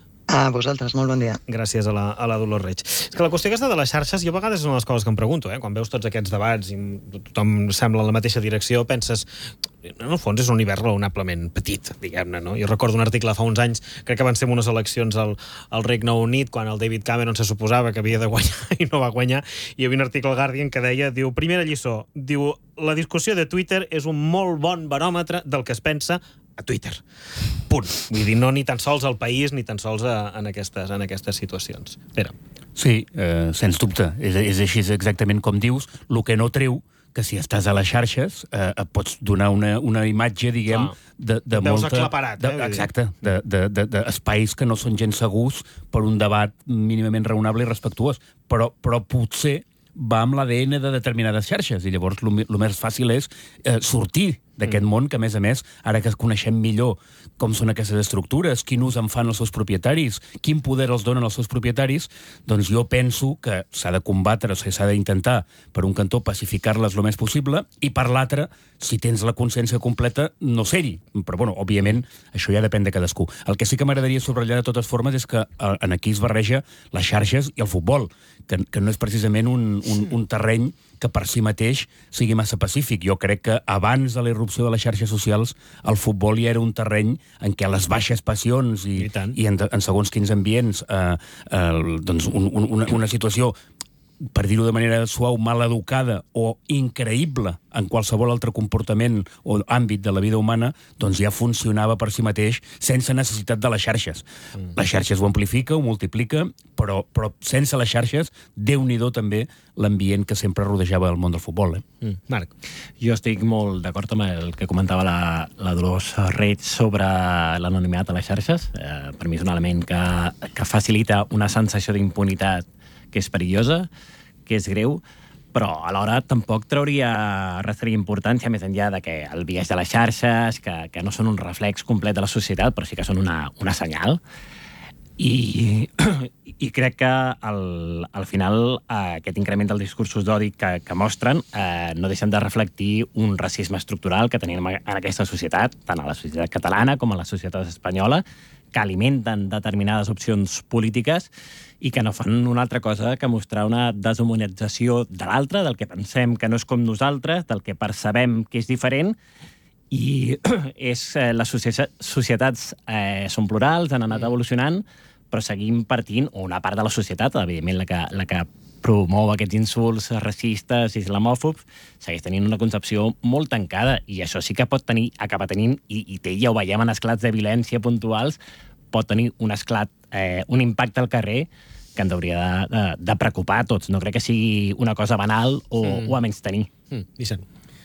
A vosaltres, molt bon dia.
Gràcies a la, a la Dolors Reig. És que la qüestió aquesta de les xarxes, jo a vegades és una de les coses que em pregunto, eh? Quan veus tots aquests debats i tothom sembla en la mateixa direcció, penses, en el fons és un univers raonablement petit, diguem-ne, no? Jo recordo un article fa uns anys, crec que van ser unes eleccions al, al Regne Unit, quan el David Cameron se suposava que havia de guanyar i no va guanyar, i hi havia un article al Guardian que deia, diu, primera lliçó, diu, la discussió de Twitter és un molt bon baròmetre del que es pensa a Twitter. Punt. Vull dir, no ni tan sols al país, ni tan sols a, en, aquestes, en aquestes situacions. Pere.
Sí, eh, sens dubte. És, és així exactament com dius. El que no treu que si estàs a les xarxes eh, et pots donar una, una imatge, diguem,
Clar.
de, de
Veus
molta...
aclaparat,
de,
eh, vull dir.
exacte, d'espais de, de, de espais que no són gens segurs per un debat mínimament raonable i respectuós. Però, però potser va amb l'A D N de determinades xarxes i llavors el més fàcil és eh, sortir d'aquest món que, a més a més, ara que coneixem millor com són aquestes estructures, quin ús en fan els seus propietaris, quin poder els donen els seus propietaris, doncs jo penso que s'ha de combatre, o sigui, s'ha d'intentar, per un cantó, pacificar-les el més possible, i per l'altre, si tens la consciència completa, no ser-hi. Però, bueno, òbviament, això ja depèn de cadascú. El que sí que m'agradaria subratllar de totes formes és que en aquí es barreja les xarxes i el futbol, que, que no és precisament un, un, un terreny que per si mateix sigui massa pacífic. Jo crec que abans de la irrupció de les xarxes socials el futbol ja era un terreny en què les baixes passions i, I, i en, en segons quins ambients eh, eh, doncs un, un, una, una situació, per dir-ho de manera suau, mal educada o increïble en qualsevol altre comportament o àmbit de la vida humana, doncs ja funcionava per si mateix sense necessitat de les xarxes. Mm. Les xarxes ho amplifica, ho multiplica, però, però sense les xarxes, Déu-n'hi-do també l'ambient que sempre rodejava el món del futbol. Eh?
Mm. Marc.
Jo estic molt d'acord amb el que comentava la, la Dolors Reig sobre l'anonimat a les xarxes. Eh, per mi és un element que, que facilita una sensació d'impunitat que és perillosa, que és greu, però alhora tampoc trauria restaria importància més enllà de que el biaix de les xarxes, que, que no són un reflex complet de la societat, però sí que són una, una senyal. I, i crec que al, al final eh, aquest increment dels discursos d'odi que, que mostren eh, no deixen de reflectir un racisme estructural que tenim en aquesta societat, tant a la societat catalana com a la societat espanyola, que alimenten determinades opcions polítiques i que no fan una altra cosa que mostrar una deshumanització de l'altre, del que pensem que no és com nosaltres, del que percebem que és diferent, i és, eh, les societats eh, són plurals, han anat evolucionant, però seguim partint, o una part de la societat, evidentment la que, la que promou aquests insults racistes i islamòfobs, segueix tenint una concepció molt tancada, i això sí que pot tenir, acaba tenint, i, i té, ja ho veiem en esclats de violència puntuals, pot tenir un esclat, eh, un impacte al carrer que ens hauria de, de, de preocupar a tots. No crec que sigui una cosa banal o, mm. o a menys tenir.
Mm. Vicent.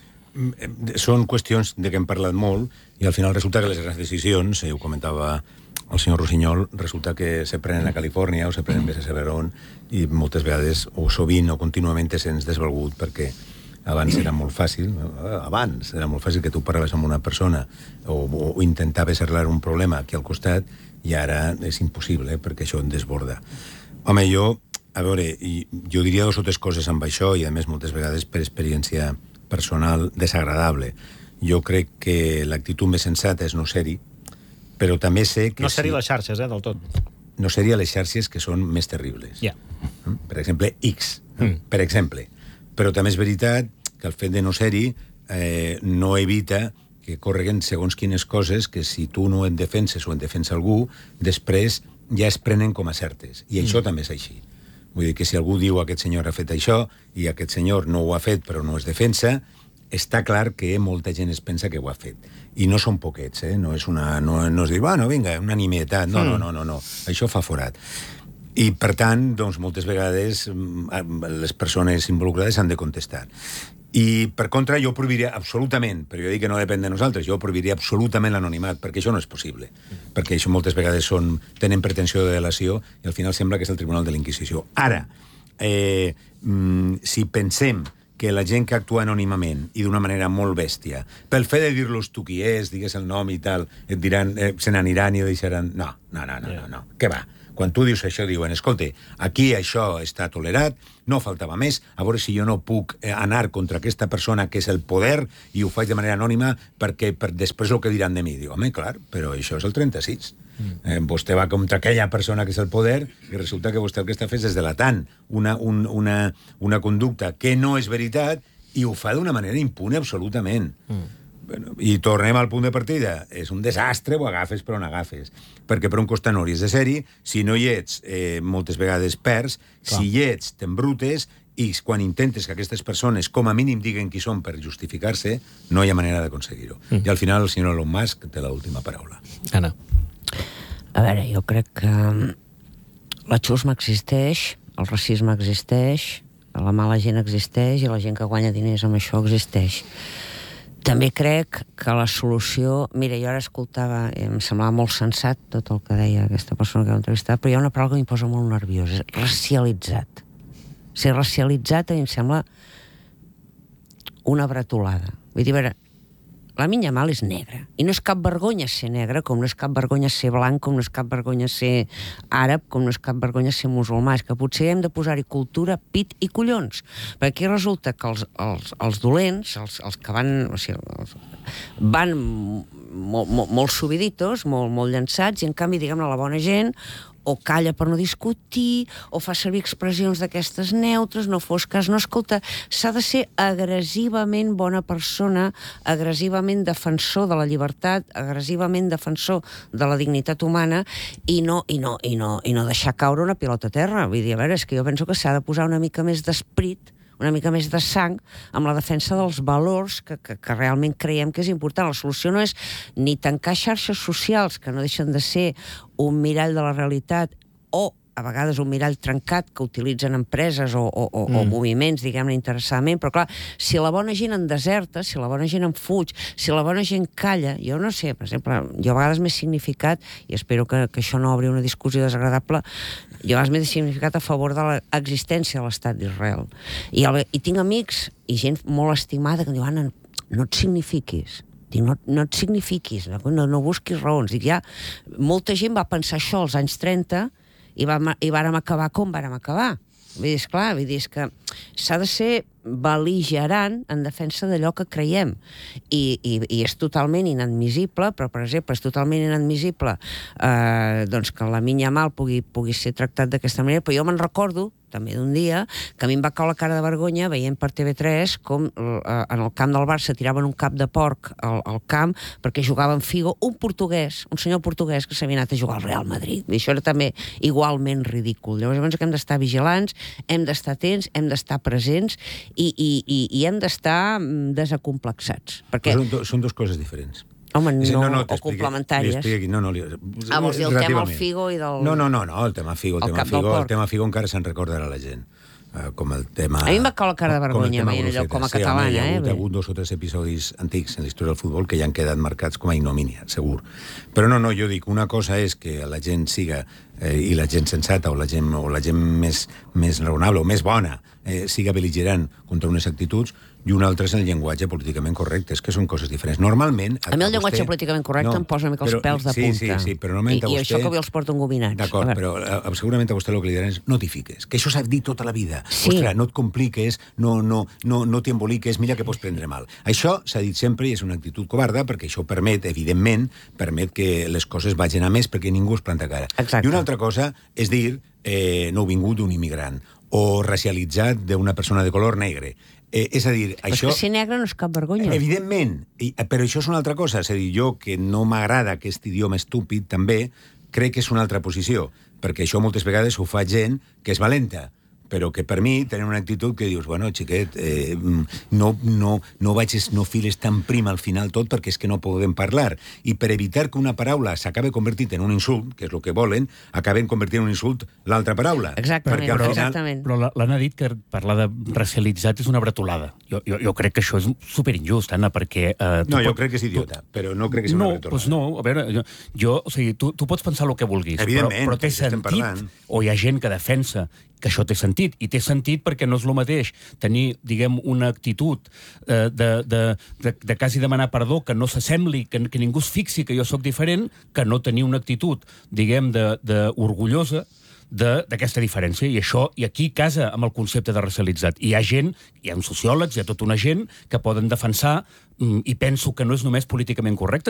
Són qüestions de què hem parlat molt i al final resulta que les grans decisions, ho comentava el senyor Rossinyol, resulta que se prenen a Califòrnia o se prenen a Cerverón i moltes vegades, o sovint o contínuament, te sents desvalgut perquè Abans era molt fàcil, abans era molt fàcil que tu parlaves amb una persona o, o intentaves arreglar un problema aquí al costat, i ara és impossible, perquè això en desborda. Home, jo, a veure, jo diria dos o tres coses amb això, i a més moltes vegades per experiència personal desagradable. Jo crec que l'actitud més sensata és no ser-hi, però també sé que...
No ser-hi les xarxes, eh, del tot.
No ser-hi a les xarxes, que són més terribles.
Ja.
Per exemple, X, per exemple. Però també és veritat que el fet de no ser-hi eh, no evita que correguen segons quines coses que si tu no en defenses o en defensa algú, després ja es prenen com a certes. I això mm. també és així. Vull dir que si algú diu aquest senyor ha fet això i aquest senyor no ho ha fet però no es defensa, està clar que molta gent es pensa que ho ha fet. I no són poquets, eh? No és una... No, no es diu, bueno, vinga, una nimietat. No, mm. no, no, no, no. Això fa forat. I, per tant, doncs, moltes vegades les persones involucrades han de contestar. I, per contra, jo prohibiria absolutament, però jo dic que no depèn de nosaltres, jo prohibiria absolutament l'anonimat, perquè això no és possible. Mm. Perquè això moltes vegades són, tenen pretensió de delació i al final sembla que és el Tribunal de la Inquisició. Ara, eh, mm, si pensem que la gent que actua anònimament i d'una manera molt bèstia, pel fet de dir-los tu qui és, digues el nom i tal, et diran, eh, se n'aniran i ho deixaran... No, no, no, no, no, no. Què va? Quan tu dius això, diuen, escolta, aquí això està tolerat, no faltava més, a veure si jo no puc anar contra aquesta persona que és el poder i ho faig de manera anònima perquè per després el que diran de mi. Diu, home, clar, però això és el trenta-sis. Mm. Eh, vostè va contra aquella persona que és el poder i resulta que vostè el que està fent és delatant una, un, una, una conducta que no és veritat i ho fa d'una manera impune absolutament. Mm. Bueno, i tornem al punt de partida. És un desastre, ho agafes però no agafes. Perquè per un costat no hauries de ser-hi, si no hi ets, eh, moltes vegades perds, clar. Si hi ets, t'embrutes, i quan intentes que aquestes persones com a mínim diguen qui són per justificar-se, no hi ha manera d'aconseguir-ho. Mm. I al final el senyor Elon Musk té l'última paraula.
Anna.
A veure, jo crec que la xusma existeix, el racisme existeix, la mala gent existeix i la gent que guanya diners amb això existeix. També crec que la solució... Mira, jo ara escoltava, em semblava molt sensat tot el que deia aquesta persona que heu entrevistat, però hi ha una paraula que em posa molt nerviós, és racialitzat. Ser racialitzat a mi em sembla una bretolada. Vull dir, a veure, Lamine Yamal és negre, i no és cap vergonya ser negre, com no és cap vergonya ser blanc, com no és cap vergonya ser àrab, com no és cap vergonya ser musulmà. És que potser hem de posar-hi cultura, pit i collons. Perquè aquí resulta que els, els, els dolents, els, els que van... O sigui, els, van molt, molt, molt subiditos, molt, molt llançats, i en canvi, diguem-ne, la bona gent o calla per no discutir, o fa servir expressions d'aquestes neutres, no fos cas, no, escolta, s'ha de ser agressivament bona persona, agressivament defensor de la llibertat, agressivament defensor de la dignitat humana, i no, i no, i no, i no deixar caure una pilota a terra. Vull dir, a veure, és que jo penso que s'ha de posar una mica més d'esperit, una mica més de sang amb la defensa dels valors que, que, que realment creiem que és important. La solució no és ni tancar xarxes socials, que no deixen de ser un mirall de la realitat, o a vegades un mirall trencat que utilitzen empreses o, o, o, mm. o moviments, diguem-ne, interessadament, però clar, si la bona gent en deserta, si la bona gent en fuig, si la bona gent calla, jo no sé, per exemple, jo a vegades m'he significat, i espero que, que això no obri una discussió desagradable, jo a vegades m'he significat a favor de l'existència de l'estat d'Israel. I, el, I tinc amics i gent molt estimada que em diuen, Anna, no et signifiquis. Dic, no, no et signifiquis, no, no busquis raons. Dic, ja, molta gent va pensar això als anys trenta i, vam, i vàrem acabar com vàrem acabar. Vull dir, esclar, vull dir, és que s'ha de ser bel·ligerant en defensa d'allò que creiem. I, i, i és totalment inadmissible, però, per exemple, és totalment inadmissible eh, doncs que Lamine Yamal pugui, pugui ser tractat d'aquesta manera, però jo me'n recordo també d'un dia, que a mi em va caure la cara de vergonya veient per T V tres com eh, en el camp del Barça tiraven un cap de porc al, al camp perquè jugava en Figo un portuguès, un senyor portuguès que s'havia anat a jugar al Real Madrid. I això era també igualment ridícul. Llavors, llavors hem d'estar vigilants, hem d'estar atents, hem d'estar presents i, i, i, i hem d'estar desacomplexats. Perquè...
Són, do, són dues coses diferents.
Home, no,
no, no
o complementàries.
No, no, li...
Ah, vols dir el tema del Figo i del...
No, no, no, no el tema Figo, el, el tema Figo, el tema Figo encara se'n recordarà la gent. Uh, com el tema...
A mi em va caure la cara de vergonya veient allò com a
sí,
catalana,
home, hi ha
eh?
Hagut, hi ha hagut dos o tres episodis antics en la història del futbol que ja han quedat marcats com a ignomínia, segur. Però no, no, jo dic, una cosa és que la gent siga eh, i la gent sensata o la gent, o la gent més, més raonable o més bona eh, siga bel·ligerant contra unes actituds, i un altre és el llenguatge políticament correcte, és que són coses diferents. Normalment...
A mi el llenguatge vostè... políticament correcte no, em posa una mica els però, pèls de
sí,
punta.
Sí, sí, però normalment
I,
a vostè...
I això que avui els porto engobinats.
D'acord, però uh, segurament a vostè el que li diran és no t'hi fiques, que això s'ha dit tota la vida.
Sí.
Ostres, no et compliques, no, no, no, no t'hi emboliques, mira que pots prendre mal. Això s'ha dit sempre i és una actitud covarda perquè això permet, evidentment, permet que les coses vagin a més perquè ningú es planta cara.
Exacte.
I una altra cosa és dir eh, nouvingut d'un immigrant o racialitzat d'una persona de color negre. Eh, és a dir,
però
això...
és que ser negre no és cap vergonya.
Evidentment, i, però això és una altra cosa. És a dir, jo, que no m'agrada aquest idioma estúpid, també, crec que és una altra posició, perquè això moltes vegades ho fa gent que és valenta, però que per mi tenen una actitud que dius, bueno, xiquet, eh, no, no, no vagis, no files tan prim al final tot perquè és que no podem parlar. I per evitar que una paraula s'acabe convertint en un insult, que és el que volen, acaben convertint en un insult l'altra paraula.
Exactament,
al final...
exactament.
Però l'Anna ha dit que parlar de racialitzat és una bretolada. Jo, jo, jo crec que això és superinjust, Anna, perquè... Eh,
no, jo
pot...
crec que és idiota, tu... però no crec que sigui
no,
una bretolada.
Pues no, a veure, jo, jo o sigui, tu, tu pots pensar el que vulguis, però, però té sentit, o hi ha gent que defensa que això té sentit, i té sentit perquè no és el mateix tenir, diguem, una actitud eh, de, de, de, de quasi demanar perdó, que no s'assembli, que, que ningú es fixi que jo sóc diferent, que no tenir una actitud, diguem, de, de orgullosa d'aquesta diferència, i això, i aquí casa amb el concepte de racialitzat. I hi ha gent, hi ha sociòlegs, hi ha tota una gent que poden defensar, i penso que no és només políticament correcte,